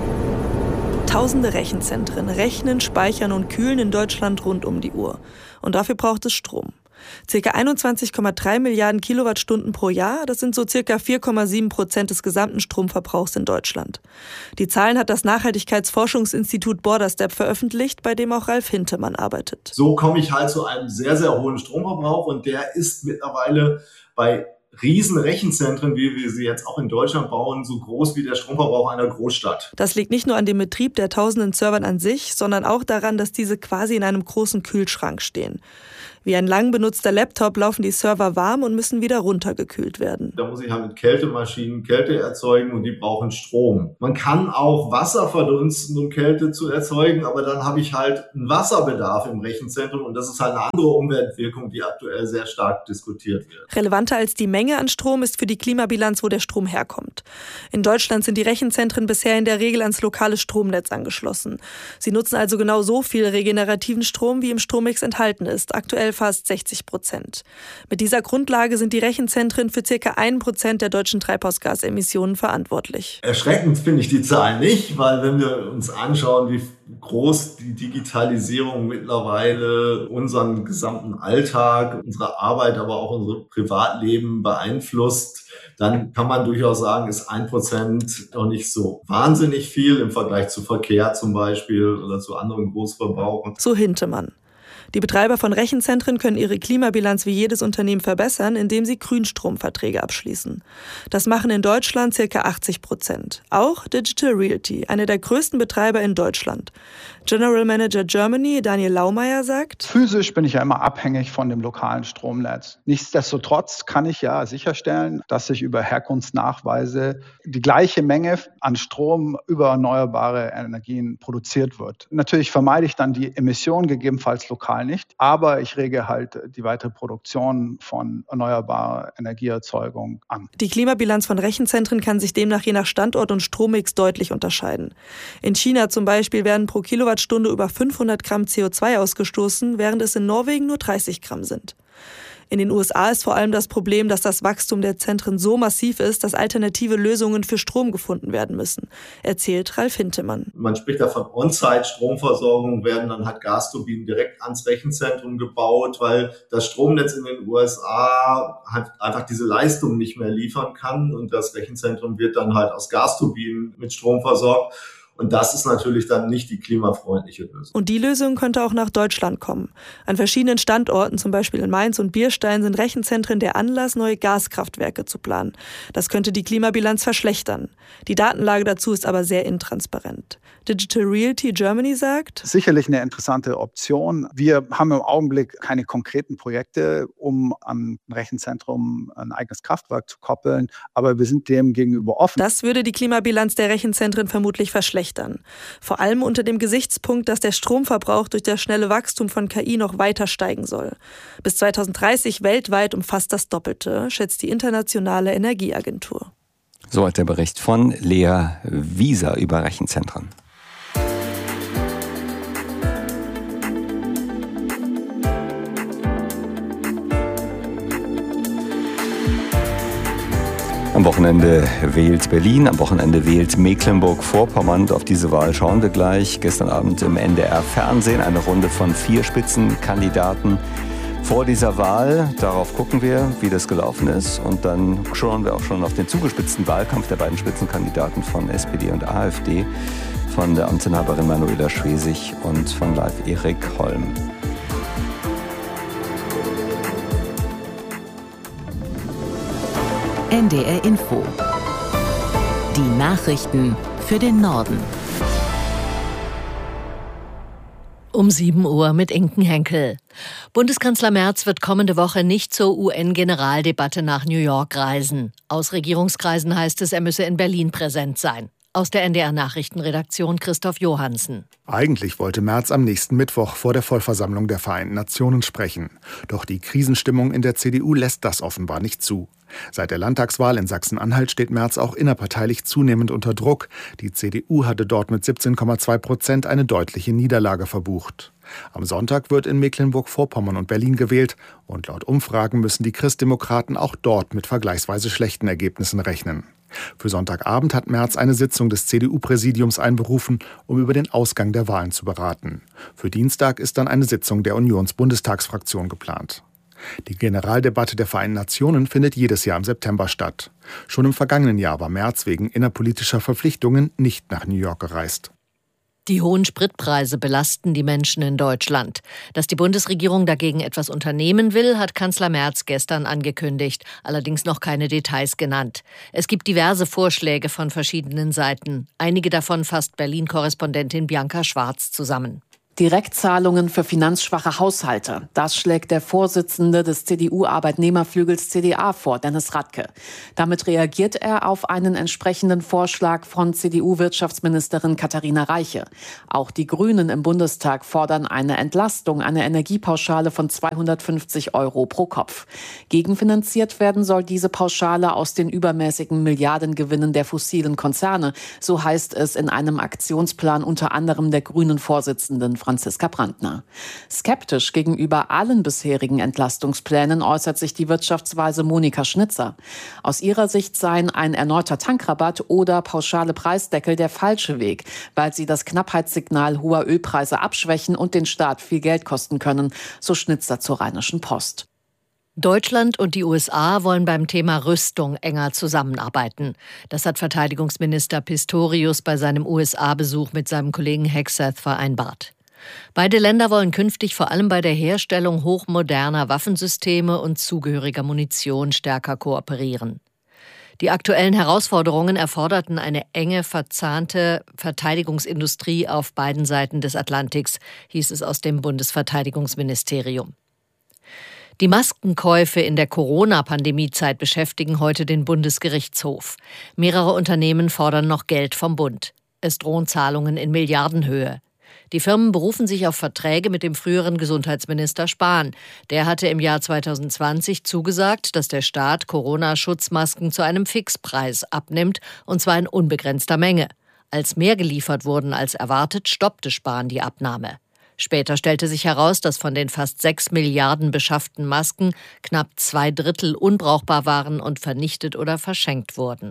Tausende Rechenzentren rechnen, speichern und kühlen in Deutschland rund um die Uhr. Und dafür braucht es Strom. Circa 21,3 Milliarden Kilowattstunden pro Jahr, das sind so circa 4,7% des gesamten Stromverbrauchs in Deutschland. Die Zahlen hat das Nachhaltigkeitsforschungsinstitut Borderstep veröffentlicht, bei dem auch Ralf Hintemann arbeitet. So komme ich halt zu einem sehr, sehr hohen Stromverbrauch und der ist mittlerweile bei riesen Rechenzentren, wie wir sie jetzt auch in Deutschland bauen, so groß wie der Stromverbrauch einer Großstadt. Das liegt nicht nur an dem Betrieb der tausenden Servern an sich, sondern auch daran, dass diese quasi in einem großen Kühlschrank stehen. Wie ein lang benutzter Laptop laufen die Server warm und müssen wieder runtergekühlt werden. Da muss ich halt mit Kältemaschinen Kälte erzeugen und die brauchen Strom. Man kann auch Wasser verdunsten, um Kälte zu erzeugen, aber dann habe ich halt einen Wasserbedarf im Rechenzentrum und das ist halt eine andere Umweltwirkung, die aktuell sehr stark diskutiert wird. Relevanter als die Menge an Strom ist für die Klimabilanz, wo der Strom herkommt. In Deutschland sind die Rechenzentren bisher in der Regel ans lokale Stromnetz angeschlossen. Sie nutzen also genau so viel regenerativen Strom, wie im Strommix enthalten ist, aktuell fast 60%. Mit dieser Grundlage sind die Rechenzentren für ca. 1% der deutschen Treibhausgasemissionen verantwortlich. Erschreckend finde ich die Zahlen nicht, weil wenn wir uns anschauen, wie groß die Digitalisierung mittlerweile unseren gesamten Alltag, unsere Arbeit, aber auch unser Privatleben beeinflusst, dann kann man durchaus sagen, ist 1% noch nicht so wahnsinnig viel im Vergleich zu Verkehr zum Beispiel oder zu anderen Großverbrauchern. So Hintemann. Die Betreiber von Rechenzentren können ihre Klimabilanz wie jedes Unternehmen verbessern, indem sie Grünstromverträge abschließen. Das machen in Deutschland ca. 80%. Auch Digital Realty, einer der größten Betreiber in Deutschland. General Manager Germany Daniel Laumeier sagt: Physisch bin ich ja immer abhängig von dem lokalen Stromnetz. Nichtsdestotrotz kann ich ja sicherstellen, dass ich über Herkunftsnachweise die gleiche Menge an Strom über erneuerbare Energien produziert wird. Natürlich vermeide ich dann die Emissionen gegebenenfalls lokal nicht, aber ich rege halt die weitere Produktion von erneuerbarer Energieerzeugung an. Die Klimabilanz von Rechenzentren kann sich demnach je nach Standort und Strommix deutlich unterscheiden. In China zum Beispiel werden pro Kilowattstunde über 500 Gramm CO2 ausgestoßen, während es in Norwegen nur 30 Gramm sind. In den USA ist vor allem das Problem, dass das Wachstum der Zentren so massiv ist, dass alternative Lösungen für Strom gefunden werden müssen, erzählt Ralf Hintemann. Man spricht da von On-Site-Stromversorgung, werden dann halt Gasturbinen direkt ans Rechenzentrum gebaut, weil das Stromnetz in den USA halt einfach diese Leistung nicht mehr liefern kann und das Rechenzentrum wird dann halt aus Gasturbinen mit Strom versorgt. Und das ist natürlich dann nicht die klimafreundliche Lösung. Und die Lösung könnte auch nach Deutschland kommen. An verschiedenen Standorten, zum Beispiel in Mainz und Bierstein, sind Rechenzentren der Anlass, neue Gaskraftwerke zu planen. Das könnte die Klimabilanz verschlechtern. Die Datenlage dazu ist aber sehr intransparent. Digital Realty Germany sagt: Sicherlich eine interessante Option. Wir haben im Augenblick keine konkreten Projekte, um an ein Rechenzentrum ein eigenes Kraftwerk zu koppeln, aber wir sind dem gegenüber offen. Das würde die Klimabilanz der Rechenzentren vermutlich verschlechtern. Vor allem unter dem Gesichtspunkt, dass der Stromverbrauch durch das schnelle Wachstum von KI noch weiter steigen soll. Bis 2030 weltweit um fast das Doppelte, schätzt die Internationale Energieagentur. Soweit der Bericht von Lea Wieser über Rechenzentren. Am Wochenende wählt Berlin, am Wochenende wählt Mecklenburg-Vorpommern. Auf diese Wahl schauen wir gleich. Gestern Abend im NDR-Fernsehen eine Runde von 4 Spitzenkandidaten vor dieser Wahl. Darauf gucken wir, wie das gelaufen ist. Und dann schauen wir auch schon auf den zugespitzten Wahlkampf der beiden Spitzenkandidaten von SPD und AfD, von der Amtsinhaberin Manuela Schwesig und von Live Erik Holm. NDR Info. Die Nachrichten für den Norden. Um 7 Uhr mit Inken Henkel. Bundeskanzler Merz wird kommende Woche nicht zur UN-Generaldebatte nach New York reisen. Aus Regierungskreisen heißt es, er müsse in Berlin präsent sein. Aus der NDR-Nachrichtenredaktion Christoph Johansen. Eigentlich wollte Merz am nächsten Mittwoch vor der Vollversammlung der Vereinten Nationen sprechen. Doch die Krisenstimmung in der CDU lässt das offenbar nicht zu. Seit der Landtagswahl in Sachsen-Anhalt steht Merz auch innerparteilich zunehmend unter Druck. Die CDU hatte dort mit 17,2% eine deutliche Niederlage verbucht. Am Sonntag wird in Mecklenburg-Vorpommern und Berlin gewählt. Und laut Umfragen müssen die Christdemokraten auch dort mit vergleichsweise schlechten Ergebnissen rechnen. Für Sonntagabend hat Merz eine Sitzung des CDU-Präsidiums einberufen, um über den Ausgang der Wahlen zu beraten. Für Dienstag ist dann eine Sitzung der Unions-Bundestagsfraktion geplant. Die Generaldebatte der Vereinten Nationen findet jedes Jahr im September statt. Schon im vergangenen Jahr war Merz wegen innerpolitischer Verpflichtungen nicht nach New York gereist. Die hohen Spritpreise belasten die Menschen in Deutschland. Dass die Bundesregierung dagegen etwas unternehmen will, hat Kanzler Merz gestern angekündigt, allerdings noch keine Details genannt. Es gibt diverse Vorschläge von verschiedenen Seiten. Einige davon fasst Berlin-Korrespondentin Bianca Schwarz zusammen. Direktzahlungen für finanzschwache Haushalte. Das schlägt der Vorsitzende des CDU-Arbeitnehmerflügels CDA vor, Dennis Radke. Damit reagiert er auf einen entsprechenden Vorschlag von CDU-Wirtschaftsministerin Katharina Reiche. Auch die Grünen im Bundestag fordern eine Entlastung, eine Energiepauschale von 250 € pro Kopf. Gegenfinanziert werden soll diese Pauschale aus den übermäßigen Milliardengewinnen der fossilen Konzerne. So heißt es in einem Aktionsplan unter anderem der Grünen-Vorsitzenden Franziska Brandner. Skeptisch gegenüber allen bisherigen Entlastungsplänen äußert sich die Wirtschaftsweise Monika Schnitzer. Aus ihrer Sicht seien ein erneuter Tankrabatt oder pauschale Preisdeckel der falsche Weg, weil sie das Knappheitssignal hoher Ölpreise abschwächen und den Staat viel Geld kosten können, so Schnitzer zur Rheinischen Post. Deutschland und die USA wollen beim Thema Rüstung enger zusammenarbeiten. Das hat Verteidigungsminister Pistorius bei seinem USA-Besuch mit seinem Kollegen Hegseth vereinbart. Beide Länder wollen künftig vor allem bei der Herstellung hochmoderner Waffensysteme und zugehöriger Munition stärker kooperieren. Die aktuellen Herausforderungen erforderten eine enge, verzahnte Verteidigungsindustrie auf beiden Seiten des Atlantiks, hieß es aus dem Bundesverteidigungsministerium. Die Maskenkäufe in der Corona-Pandemiezeit beschäftigen heute den Bundesgerichtshof. Mehrere Unternehmen fordern noch Geld vom Bund. Es drohen Zahlungen in Milliardenhöhe. Die Firmen berufen sich auf Verträge mit dem früheren Gesundheitsminister Spahn. Der hatte im Jahr 2020 zugesagt, dass der Staat Corona-Schutzmasken zu einem Fixpreis abnimmt, und zwar in unbegrenzter Menge. Als mehr geliefert wurden als erwartet, stoppte Spahn die Abnahme. Später stellte sich heraus, dass von den fast 6 Milliarden beschafften Masken knapp 2/3 unbrauchbar waren und vernichtet oder verschenkt wurden.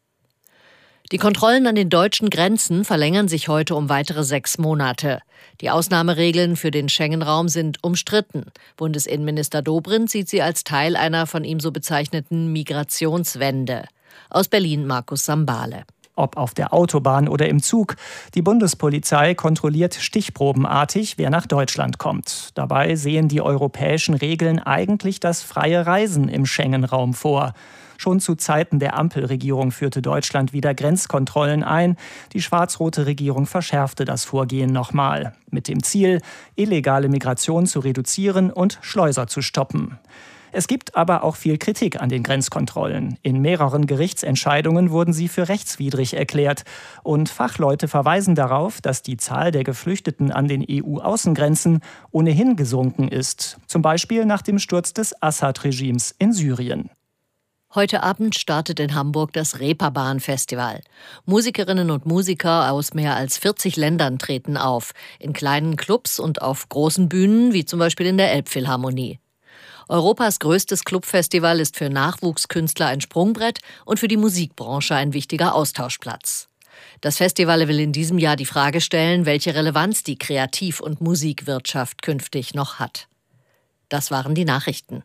Die Kontrollen an den deutschen Grenzen verlängern sich heute um weitere 6 Monate. Die Ausnahmeregeln für den Schengen-Raum sind umstritten. Bundesinnenminister Dobrindt sieht sie als Teil einer von ihm so bezeichneten Migrationswende. Aus Berlin Markus Sambale. ob auf der Autobahn oder im Zug. Die Bundespolizei kontrolliert stichprobenartig, wer nach Deutschland kommt. Dabei sehen die europäischen Regeln eigentlich das freie Reisen im Schengen-Raum vor. Schon zu Zeiten der Ampelregierung führte Deutschland wieder Grenzkontrollen ein. Die schwarz-rote Regierung verschärfte das Vorgehen nochmal. Mit dem Ziel, illegale Migration zu reduzieren und Schleuser zu stoppen. Es gibt aber auch viel Kritik an den Grenzkontrollen. In mehreren Gerichtsentscheidungen wurden sie für rechtswidrig erklärt. Und Fachleute verweisen darauf, dass die Zahl der Geflüchteten an den EU-Außengrenzen ohnehin gesunken ist. Zum Beispiel nach dem Sturz des Assad-Regimes in Syrien. Heute Abend startet in Hamburg das Reeperbahn-Festival. Musikerinnen und Musiker aus mehr als 40 Ländern treten auf, in kleinen Clubs und auf großen Bühnen, wie zum Beispiel in der Elbphilharmonie. Europas größtes Clubfestival ist für Nachwuchskünstler ein Sprungbrett und für die Musikbranche ein wichtiger Austauschplatz. Das Festival will in diesem Jahr die Frage stellen, welche Relevanz die Kreativ- und Musikwirtschaft künftig noch hat. Das waren die Nachrichten.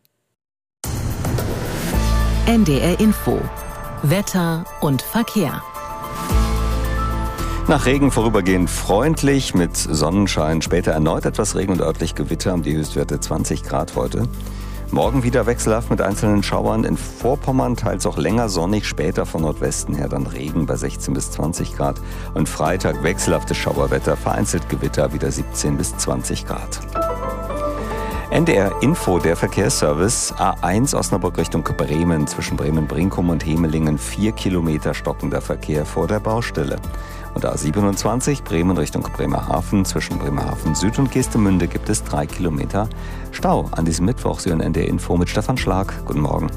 NDR Info. Wetter und Verkehr. Nach Regen vorübergehend freundlich, mit Sonnenschein, später erneut etwas Regen und örtlich Gewitter, um die Höchstwerte 20 Grad heute. Morgen wieder wechselhaft mit einzelnen Schauern, in Vorpommern teils auch länger sonnig, später von Nordwesten her dann Regen bei 16 bis 20 Grad. Und Freitag wechselhaftes Schauerwetter, vereinzelt Gewitter wieder 17 bis 20 Grad. NDR Info, der Verkehrsservice. A1 Osnabrück Richtung Bremen, zwischen Bremen-Brinkum und Hemelingen 4 Kilometer stockender Verkehr vor der Baustelle. Und A27 Bremen Richtung Bremerhaven, zwischen Bremerhaven Süd und Geestemünde gibt es 3 Kilometer Stau. An diesem Mittwoch Sie hören NDR Info mit Stefan Schlag. Guten Morgen.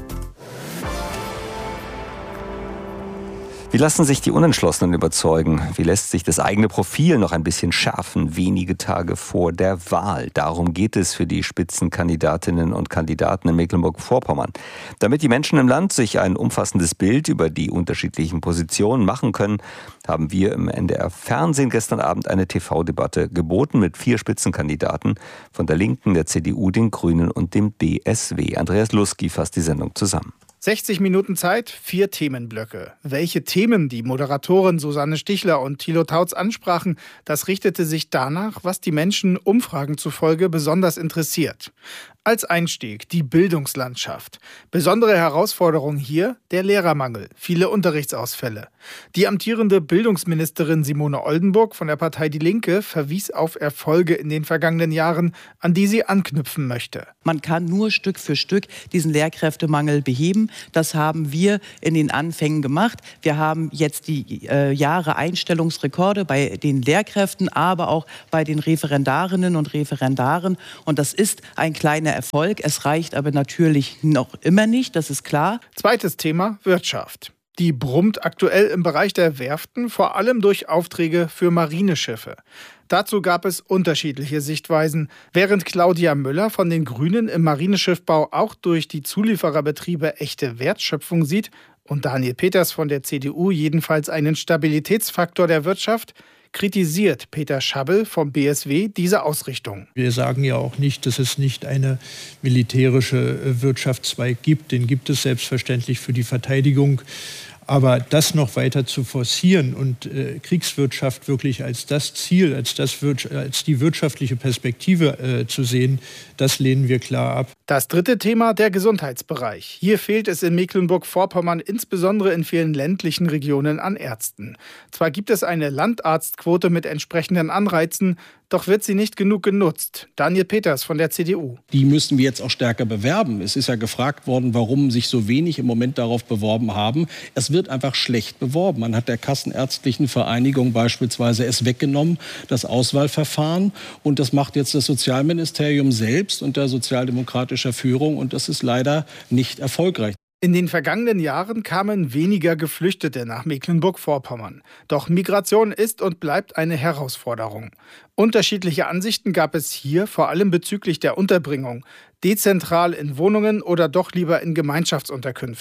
Wie lassen sich die Unentschlossenen überzeugen? Wie lässt sich das eigene Profil noch ein bisschen schärfen, wenige Tage vor der Wahl? Darum geht es für die Spitzenkandidatinnen und Kandidaten in Mecklenburg-Vorpommern. Damit die Menschen im Land sich ein umfassendes Bild über die unterschiedlichen Positionen machen können, haben wir im NDR-Fernsehen gestern Abend eine TV-Debatte geboten mit 4 Spitzenkandidaten von der Linken, der CDU, den Grünen und dem DSW. Andreas Lusky fasst die Sendung zusammen. 60 Minuten Zeit, 4 Themenblöcke. Welche Themen die Moderatoren Susanne Stichler und Thilo Tautz ansprachen, das richtete sich danach, was die Menschen Umfragen zufolge besonders interessiert. Als Einstieg die Bildungslandschaft. Besondere Herausforderung hier der Lehrermangel, viele Unterrichtsausfälle. Die amtierende Bildungsministerin Simone Oldenburg von der Partei Die Linke verwies auf Erfolge in den vergangenen Jahren, an die sie anknüpfen möchte. Man kann nur Stück für Stück diesen Lehrkräftemangel beheben. Das haben wir in den Anfängen gemacht. Wir haben jetzt die Jahre Einstellungsrekorde bei den Lehrkräften, aber auch bei den Referendarinnen und Referendaren. Und das ist ein kleiner Erfolg. Es reicht aber natürlich noch immer nicht, das ist klar. Zweites Thema, Wirtschaft. Die brummt aktuell im Bereich der Werften, vor allem durch Aufträge für Marineschiffe. Dazu gab es unterschiedliche Sichtweisen. Während Claudia Müller von den Grünen im Marineschiffbau auch durch die Zuliefererbetriebe echte Wertschöpfung sieht und Daniel Peters von der CDU jedenfalls einen Stabilitätsfaktor der Wirtschaft, kritisiert Peter Schabbel vom BSW diese Ausrichtung. Wir sagen ja auch nicht, dass es nicht eine militärische Wirtschaftszweig gibt. Den gibt es selbstverständlich für die Verteidigung. Aber das noch weiter zu forcieren und Kriegswirtschaft wirklich als das Ziel, als die wirtschaftliche Perspektive zu sehen, das lehnen wir klar ab. Das dritte Thema, der Gesundheitsbereich. Hier fehlt es in Mecklenburg-Vorpommern insbesondere in vielen ländlichen Regionen an Ärzten. Zwar gibt es eine Landarztquote mit entsprechenden Anreizen, doch wird sie nicht genug genutzt. Daniel Peters von der CDU. Die müssen wir jetzt auch stärker bewerben. Es ist ja gefragt worden, warum sich so wenig im Moment darauf beworben haben. Es wird einfach schlecht beworben. Man hat der Kassenärztlichen Vereinigung beispielsweise es weggenommen, das Auswahlverfahren. Und das macht jetzt das Sozialministerium selbst unter sozialdemokratischer Führung. Und das ist leider nicht erfolgreich. In den vergangenen Jahren kamen weniger Geflüchtete nach Mecklenburg-Vorpommern. Doch Migration ist und bleibt eine Herausforderung. Unterschiedliche Ansichten gab es hier, vor allem bezüglich der Unterbringung. Dezentral in Wohnungen oder doch lieber in Gemeinschaftsunterkünften.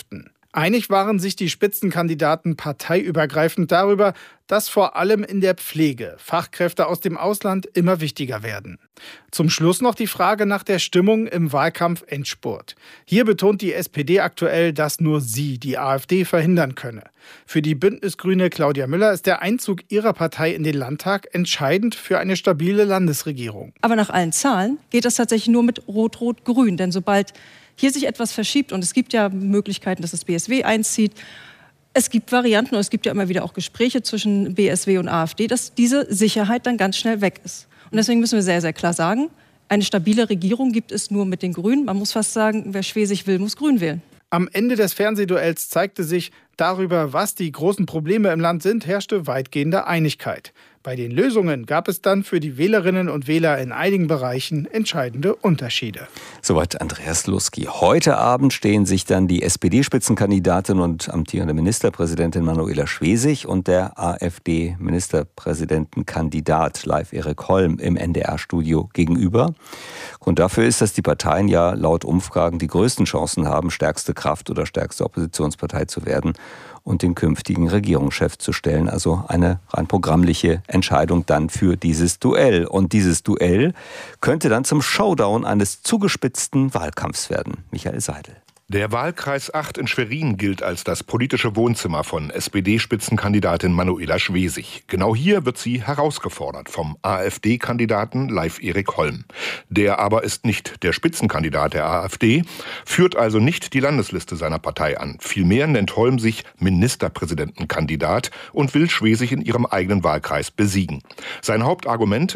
Einig waren sich die Spitzenkandidaten parteiübergreifend darüber, dass vor allem in der Pflege Fachkräfte aus dem Ausland immer wichtiger werden. Zum Schluss noch die Frage nach der Stimmung im Wahlkampf-Endspurt. Hier betont die SPD aktuell, dass nur sie die AfD verhindern könne. Für die Bündnisgrüne Claudia Müller ist der Einzug ihrer Partei in den Landtag entscheidend für eine stabile Landesregierung. Aber nach allen Zahlen geht das tatsächlich nur mit Rot-Rot-Grün. Denn sobald hier sich etwas verschiebt, und es gibt ja Möglichkeiten, dass das BSW einzieht, es gibt Varianten und es gibt ja immer wieder auch Gespräche zwischen BSW und AfD, dass diese Sicherheit dann ganz schnell weg ist. Und deswegen müssen wir sehr, sehr klar sagen, eine stabile Regierung gibt es nur mit den Grünen. Man muss fast sagen, wer Schwesig will, muss Grün wählen. Am Ende des Fernsehduells zeigte sich, darüber, was die großen Probleme im Land sind, herrschte weitgehende Einigkeit. Bei den Lösungen gab es dann für die Wählerinnen und Wähler in einigen Bereichen entscheidende Unterschiede. Soweit Andreas Lusky. Heute Abend stehen sich dann die SPD-Spitzenkandidatin und amtierende Ministerpräsidentin Manuela Schwesig und der AfD-Ministerpräsidentenkandidat Leif Erik Holm im NDR-Studio gegenüber. Grund dafür ist, dass die Parteien ja laut Umfragen die größten Chancen haben, stärkste Kraft oder stärkste Oppositionspartei zu werden und den künftigen Regierungschef zu stellen. Also eine rein programmliche Entscheidung dann für dieses Duell. Und dieses Duell könnte dann zum Showdown eines zugespitzten Wahlkampfs werden. Michael Seidel. Der Wahlkreis 8 in Schwerin gilt als das politische Wohnzimmer von SPD-Spitzenkandidatin Manuela Schwesig. Genau hier wird sie herausgefordert vom AfD-Kandidaten Leif Erik Holm. Der aber ist nicht der Spitzenkandidat der AfD, führt also nicht die Landesliste seiner Partei an. Vielmehr nennt Holm sich Ministerpräsidentenkandidat und will Schwesig in ihrem eigenen Wahlkreis besiegen. Sein Hauptargument: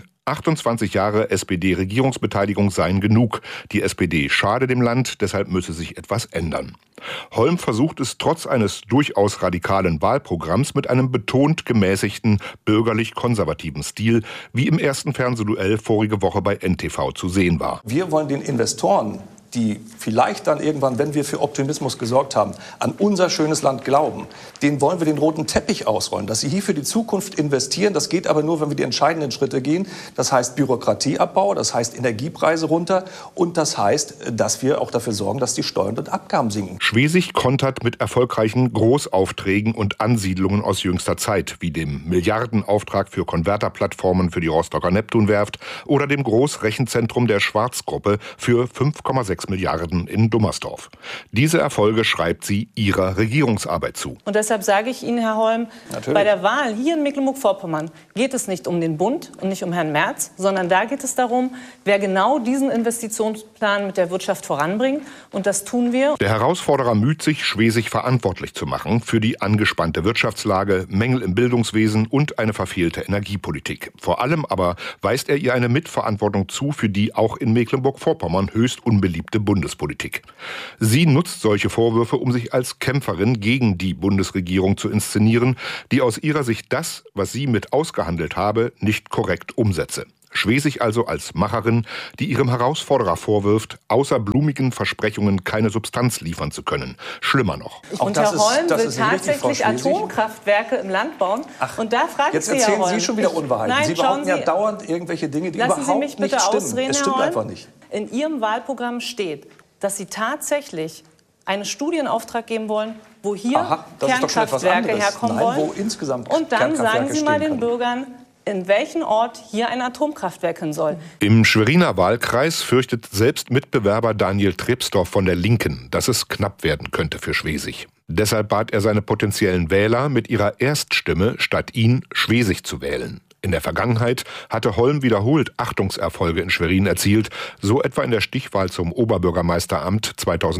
28 Jahre SPD-Regierungsbeteiligung seien genug. Die SPD schade dem Land, deshalb müsse sich etwas ändern. Holm versucht es trotz eines durchaus radikalen Wahlprogramms mit einem betont gemäßigten, bürgerlich-konservativen Stil, wie im ersten Fernsehduell vorige Woche bei NTV zu sehen war. Wir wollen den Investoren, die vielleicht dann irgendwann, wenn wir für Optimismus gesorgt haben, an unser schönes Land glauben, denen wollen wir den roten Teppich ausrollen, dass sie hier für die Zukunft investieren. Das geht aber nur, wenn wir die entscheidenden Schritte gehen. Das heißt Bürokratieabbau, das heißt Energiepreise runter und das heißt, dass wir auch dafür sorgen, dass die Steuern und Abgaben sinken. Schwesig kontert mit erfolgreichen Großaufträgen und Ansiedlungen aus jüngster Zeit, wie dem Milliardenauftrag für Konverterplattformen für die Rostocker Neptunwerft oder dem Großrechenzentrum der Schwarz-Gruppe für 5,6 Milliarden in Dummersdorf. Diese Erfolge schreibt sie ihrer Regierungsarbeit zu. Und deshalb sage ich Ihnen, Herr Holm, bei der Wahl hier in Mecklenburg-Vorpommern geht es nicht um den Bund und nicht um Herrn Merz, sondern da geht es darum, wer genau diesen Investitionsplan mit der Wirtschaft voranbringt. Und das tun wir. Der Herausforderer müht sich, Schwesig verantwortlich zu machen für die angespannte Wirtschaftslage, Mängel im Bildungswesen und eine verfehlte Energiepolitik. Vor allem aber weist er ihr eine Mitverantwortung zu für die auch in Mecklenburg-Vorpommern höchst unbeliebte Bundespolitik. Sie nutzt solche Vorwürfe, um sich als Kämpferin gegen die Bundesregierung zu inszenieren, die aus ihrer Sicht das, was sie mit ausgehandelt habe, nicht korrekt umsetze. Schwesig also als Macherin, die ihrem Herausforderer vorwirft, außer blumigen Versprechungen keine Substanz liefern zu können. Schlimmer noch. Und Herr Holm will tatsächlich Atomkraftwerke im Land bauen. Und da frage ich Sie, Herr Holm. Jetzt erzählen Sie schon wieder Unwahrheiten. Sie behaupten ja dauernd irgendwelche Dinge, die überhaupt nicht stimmen. Es stimmt einfach nicht. In Ihrem Wahlprogramm steht, dass Sie tatsächlich einen Studienauftrag geben wollen, wo hier Kernkraftwerke herkommen wollen. Wo insgesamt und dann sagen Sie mal den Bürgern, in welchen Ort hier ein Atomkraftwerk hin soll. Im Schweriner Wahlkreis fürchtet selbst Mitbewerber Daniel Trepsdorf von der Linken, dass es knapp werden könnte für Schwesig. Deshalb bat er seine potenziellen Wähler, mit ihrer Erststimme statt ihn Schwesig zu wählen. In der Vergangenheit hatte Holm wiederholt Achtungserfolge in Schwerin erzielt, so etwa in der Stichwahl zum Oberbürgermeisteramt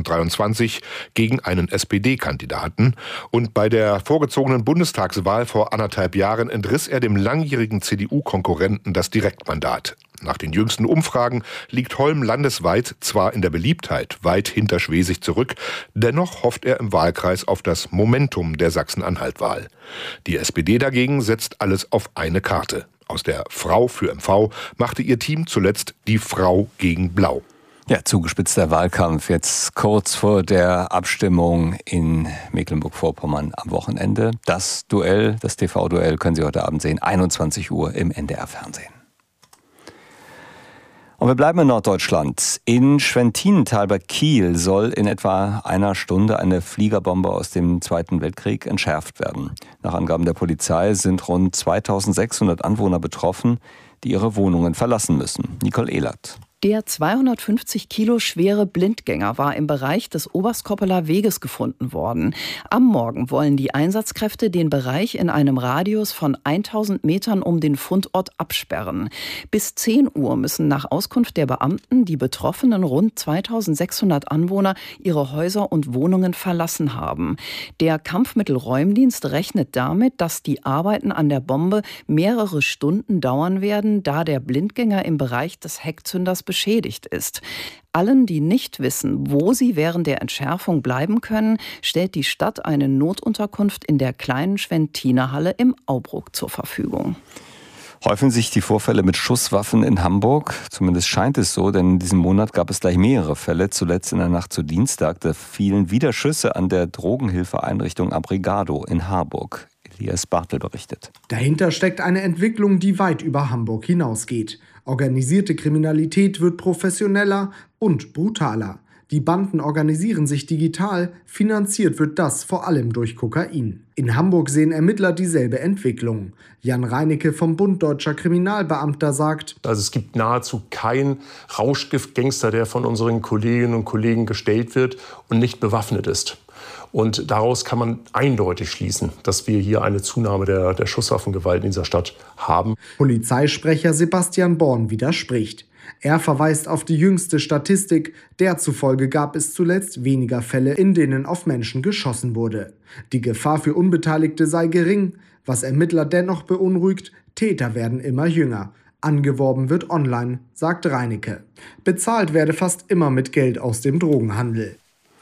2023 gegen einen SPD-Kandidaten. Und bei der vorgezogenen Bundestagswahl vor 1,5 Jahren entriss er dem langjährigen CDU-Konkurrenten das Direktmandat. Nach den jüngsten Umfragen liegt Holm landesweit zwar in der Beliebtheit weit hinter Schwesig zurück, dennoch hofft er im Wahlkreis auf das Momentum der Sachsen-Anhalt-Wahl. Die SPD dagegen setzt alles auf eine Karte. Aus der Frau für MV machte ihr Team zuletzt die Frau gegen Blau. Ja, zugespitzter Wahlkampf jetzt kurz vor der Abstimmung in Mecklenburg-Vorpommern am Wochenende. Das Duell, das TV-Duell können Sie heute Abend sehen, 21 Uhr im NDR-Fernsehen. Und wir bleiben in Norddeutschland. In Schwentinental bei Kiel soll in etwa einer Stunde eine Fliegerbombe aus dem Zweiten Weltkrieg entschärft werden. Nach Angaben der Polizei sind rund 2600 Anwohner betroffen, die ihre Wohnungen verlassen müssen. Nicole Ehlert. Der 250 Kilo schwere Blindgänger war im Bereich des Oberstkoppeler Weges gefunden worden. Am Morgen wollen die Einsatzkräfte den Bereich in einem Radius von 1000 Metern um den Fundort absperren. Bis 10 Uhr müssen nach Auskunft der Beamten die betroffenen rund 2600 Anwohner ihre Häuser und Wohnungen verlassen haben. Der Kampfmittelräumdienst rechnet damit, dass die Arbeiten an der Bombe mehrere Stunden dauern werden, da der Blindgänger im Bereich des Heckzünders beschädigt ist. Allen, die nicht wissen, wo sie während der Entschärfung bleiben können, stellt die Stadt eine Notunterkunft in der kleinen Schwentinerhalle im Aubruck zur Verfügung. Häufen sich die Vorfälle mit Schusswaffen in Hamburg? Zumindest scheint es so, denn in diesem Monat gab es gleich mehrere Fälle. Zuletzt in der Nacht zu Dienstag, da fielen wieder Schüsse an der Drogenhilfeeinrichtung Abrigado in Harburg. Elias Bartel berichtet. Dahinter steckt eine Entwicklung, die weit über Hamburg hinausgeht. Organisierte Kriminalität wird professioneller und brutaler. Die Banden organisieren sich digital, finanziert wird das vor allem durch Kokain. In Hamburg sehen Ermittler dieselbe Entwicklung. Jan Reinecke vom Bund Deutscher Kriminalbeamter sagt: Also es gibt nahezu keinen Rauschgiftgangster, der von unseren Kolleginnen und Kollegen gestellt wird und nicht bewaffnet ist. Und daraus kann man eindeutig schließen, dass wir hier eine Zunahme der Schusswaffengewalt in dieser Stadt haben. Polizeisprecher Sebastian Born widerspricht. Er verweist auf die jüngste Statistik, der zufolge gab es zuletzt weniger Fälle, in denen auf Menschen geschossen wurde. Die Gefahr für Unbeteiligte sei gering, was Ermittler dennoch beunruhigt, Täter werden immer jünger. Angeworben wird online, sagt Reinecke. Bezahlt werde fast immer mit Geld aus dem Drogenhandel.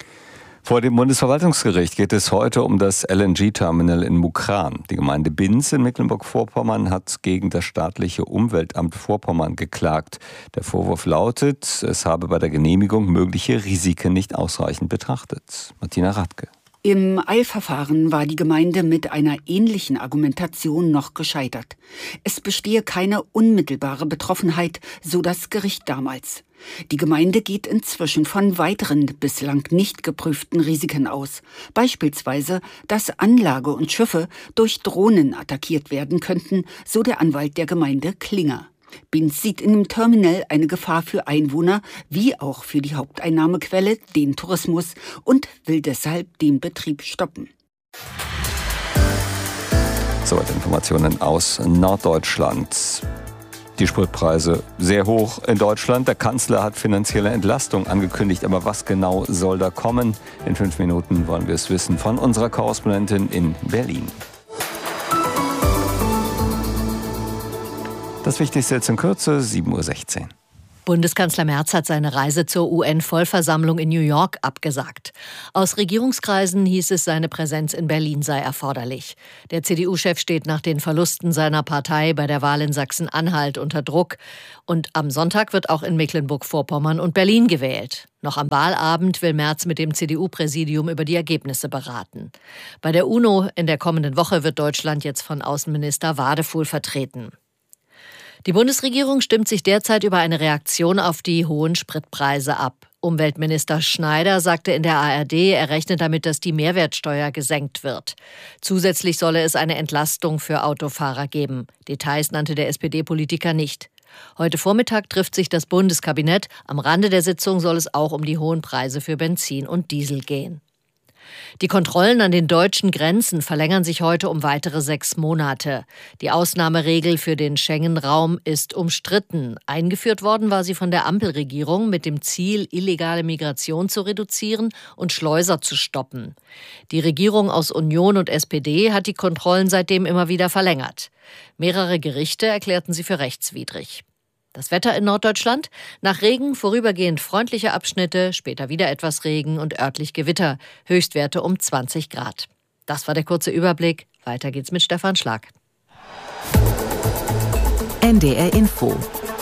Vor dem Bundesverwaltungsgericht geht es heute um das LNG-Terminal in Mukran. Die Gemeinde Binz in Mecklenburg-Vorpommern hat gegen das staatliche Umweltamt Vorpommern geklagt. Der Vorwurf lautet, es habe bei der Genehmigung mögliche Risiken nicht ausreichend betrachtet. Martina Radke. Im Eilverfahren war die Gemeinde mit einer ähnlichen Argumentation noch gescheitert. Es bestehe keine unmittelbare Betroffenheit, so das Gericht damals. Die Gemeinde geht inzwischen von weiteren bislang nicht geprüften Risiken aus. Beispielsweise, dass Anlage und Schiffe durch Drohnen attackiert werden könnten, so der Anwalt der Gemeinde Klinger. Binz sieht in dem Terminal eine Gefahr für Einwohner, wie auch für die Haupteinnahmequelle, den Tourismus, und will deshalb den Betrieb stoppen. Soweit Informationen aus Norddeutschland. Die Spritpreise sehr hoch in Deutschland. Der Kanzler hat finanzielle Entlastung angekündigt. Aber was genau soll da kommen? In 5 Minuten wollen wir es wissen von unserer Korrespondentin in Berlin. Das Wichtigste jetzt in Kürze, 7:16 Uhr. Bundeskanzler Merz hat seine Reise zur UN-Vollversammlung in New York abgesagt. Aus Regierungskreisen hieß es, seine Präsenz in Berlin sei erforderlich. Der CDU-Chef steht nach den Verlusten seiner Partei bei der Wahl in Sachsen-Anhalt unter Druck. Und am Sonntag wird auch in Mecklenburg-Vorpommern und Berlin gewählt. Noch am Wahlabend will Merz mit dem CDU-Präsidium über die Ergebnisse beraten. Bei der UNO in der kommenden Woche wird Deutschland jetzt von Außenminister Wadefuhl vertreten. Die Bundesregierung stimmt sich derzeit über eine Reaktion auf die hohen Spritpreise ab. Umweltminister Schneider sagte in der ARD, er rechnet damit, dass die Mehrwertsteuer gesenkt wird. Zusätzlich solle es eine Entlastung für Autofahrer geben. Details nannte der SPD-Politiker nicht. Heute Vormittag trifft sich das Bundeskabinett. Am Rande der Sitzung soll es auch um die hohen Preise für Benzin und Diesel gehen. Die Kontrollen an den deutschen Grenzen verlängern sich heute um weitere 6 Monate. Die Ausnahmeregel für den Schengen-Raum ist umstritten. Eingeführt worden war sie von der Ampelregierung mit dem Ziel, illegale Migration zu reduzieren und Schleuser zu stoppen. Die Regierung aus Union und SPD hat die Kontrollen seitdem immer wieder verlängert. Mehrere Gerichte erklärten sie für rechtswidrig. Das Wetter in Norddeutschland? Nach Regen vorübergehend freundliche Abschnitte, später wieder etwas Regen und örtlich Gewitter. Höchstwerte um 20 Grad. Das war der kurze Überblick. Weiter geht's mit Stefan Schlag. NDR Info.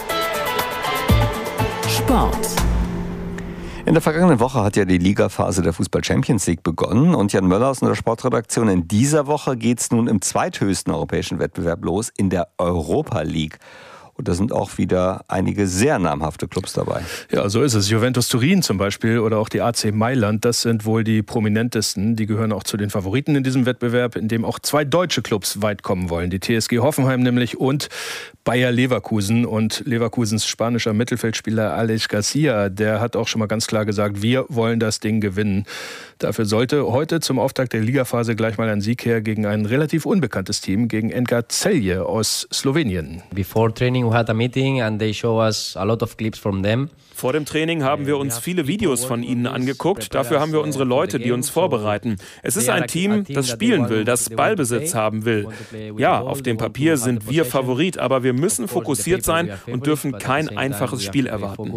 Sport. In der vergangenen Woche hat ja die Ligaphase der Fußball-Champions League begonnen. Und Jan Möller aus unserer Sportredaktion, in dieser Woche geht's nun im zweithöchsten europäischen Wettbewerb los, in der Europa League. Und da sind auch wieder einige sehr namhafte Clubs dabei. Ja, so ist es. Juventus Turin zum Beispiel oder auch die AC Mailand, das sind wohl die prominentesten. Die gehören auch zu den Favoriten in diesem Wettbewerb, in dem auch 2 deutsche Clubs weit kommen wollen. Die TSG Hoffenheim nämlich und Bayer Leverkusen. Und Leverkusens spanischer Mittelfeldspieler Alex Garcia, der hat auch schon mal ganz klar gesagt, wir wollen das Ding gewinnen. Dafür sollte heute zum Auftakt der Ligaphase gleich mal ein Sieg her gegen ein relativ unbekanntes Team, gegen NK Celje aus Slowenien. Before training we had a meeting and they show us a lot of clips from them. Vor dem Training haben wir uns viele Videos von ihnen angeguckt. Dafür haben wir unsere Leute, die uns vorbereiten. Es ist ein Team, das spielen will, das Ballbesitz haben will. Ja, auf dem Papier sind wir Favorit, aber wir müssen fokussiert sein und dürfen kein einfaches Spiel erwarten.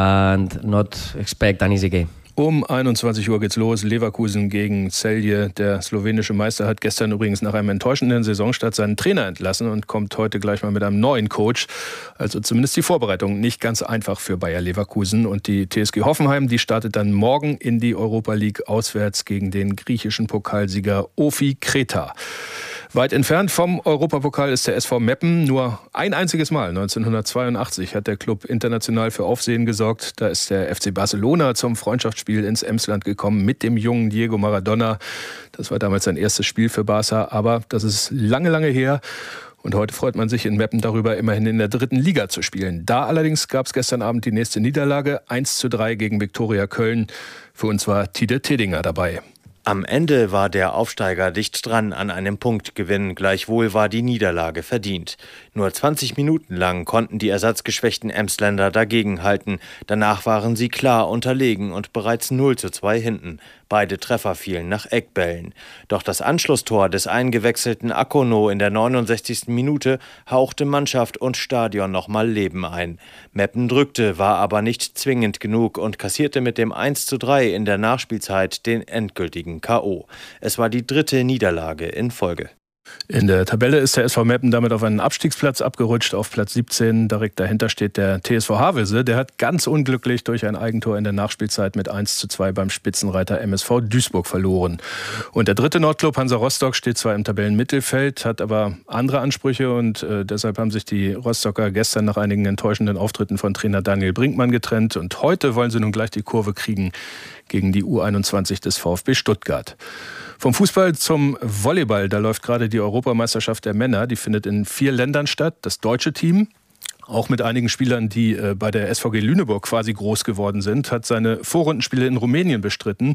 Um 21 Uhr geht's los. Leverkusen gegen Celje. Der slowenische Meister hat gestern übrigens nach einem enttäuschenden Saisonstart seinen Trainer entlassen und kommt heute gleich mal mit einem neuen Coach. Also zumindest die Vorbereitung nicht ganz einfach für Bayer Leverkusen. Und die TSG Hoffenheim, die startet dann morgen in die Europa League auswärts gegen den griechischen Pokalsieger Ofi Kreta. Weit entfernt vom Europapokal ist der SV Meppen. Nur ein einziges Mal, 1982, hat der Club international für Aufsehen gesorgt. Da ist der FC Barcelona zum Freundschaftsspiel ins Emsland gekommen mit dem jungen Diego Maradona. Das war damals sein erstes Spiel für Barca, aber das ist lange, lange her. Und heute freut man sich in Meppen darüber, immerhin in der 3. Liga zu spielen. Da allerdings gab es gestern Abend die nächste Niederlage, 1:3 gegen Viktoria Köln. Für uns war Tide Tedinger dabei. Am Ende war der Aufsteiger dicht dran an einem Punktgewinn, gleichwohl war die Niederlage verdient. Nur 20 Minuten lang konnten die ersatzgeschwächten Emsländer dagegenhalten. Danach waren sie klar unterlegen und bereits 0:2 hinten. Beide Treffer fielen nach Eckbällen. Doch das Anschlusstor des eingewechselten Akono in der 69. Minute hauchte Mannschaft und Stadion nochmal Leben ein. Meppen drückte, war aber nicht zwingend genug und kassierte mit dem 1:3 in der Nachspielzeit den endgültigen K.O. Es war die 3. Niederlage in Folge. In der Tabelle ist der SV Meppen damit auf einen Abstiegsplatz abgerutscht, auf Platz 17. Direkt dahinter steht der TSV Havelse. Der hat ganz unglücklich durch ein Eigentor in der Nachspielzeit mit 1:2 beim Spitzenreiter MSV Duisburg verloren. Und der 3. Nordclub Hansa Rostock steht zwar im Tabellenmittelfeld, hat aber andere Ansprüche und deshalb haben sich die Rostocker gestern nach einigen enttäuschenden Auftritten von Trainer Daniel Brinkmann getrennt. Und heute wollen sie nun gleich die Kurve kriegen gegen die U21 des VfB Stuttgart. Vom Fußball zum Volleyball, da läuft gerade die Europameisterschaft der Männer. Die findet in 4 Ländern statt. Das deutsche Team, auch mit einigen Spielern, die bei der SVG Lüneburg quasi groß geworden sind, hat seine Vorrundenspiele in Rumänien bestritten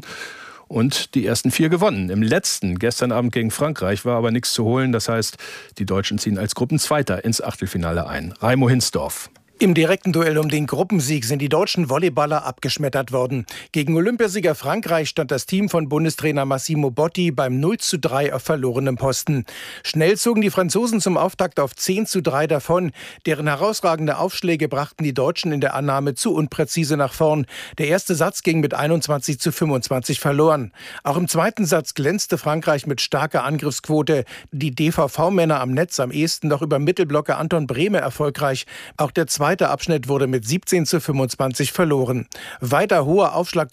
und die ersten 4 gewonnen. Im letzten, gestern Abend gegen Frankreich, war aber nichts zu holen. Das heißt, die Deutschen ziehen als Gruppenzweiter ins Achtelfinale ein. Raimo Hinsdorf. Im direkten Duell um den Gruppensieg sind die deutschen Volleyballer abgeschmettert worden. Gegen Olympiasieger Frankreich stand das Team von Bundestrainer Massimo Botti beim 0:3 auf verlorenem Posten. Schnell zogen die Franzosen zum Auftakt auf 10:3 davon. Deren herausragende Aufschläge brachten die Deutschen in der Annahme zu unpräzise nach vorn. Der erste Satz ging mit 21:25 verloren. Auch im zweiten Satz glänzte Frankreich mit starker Angriffsquote. Die DVV-Männer am Netz am ehesten noch über Mittelblocker Anton Brehme erfolgreich. Auch der zweite Abschnitt wurde mit 17:25 verloren. Weiter hoher Aufschlag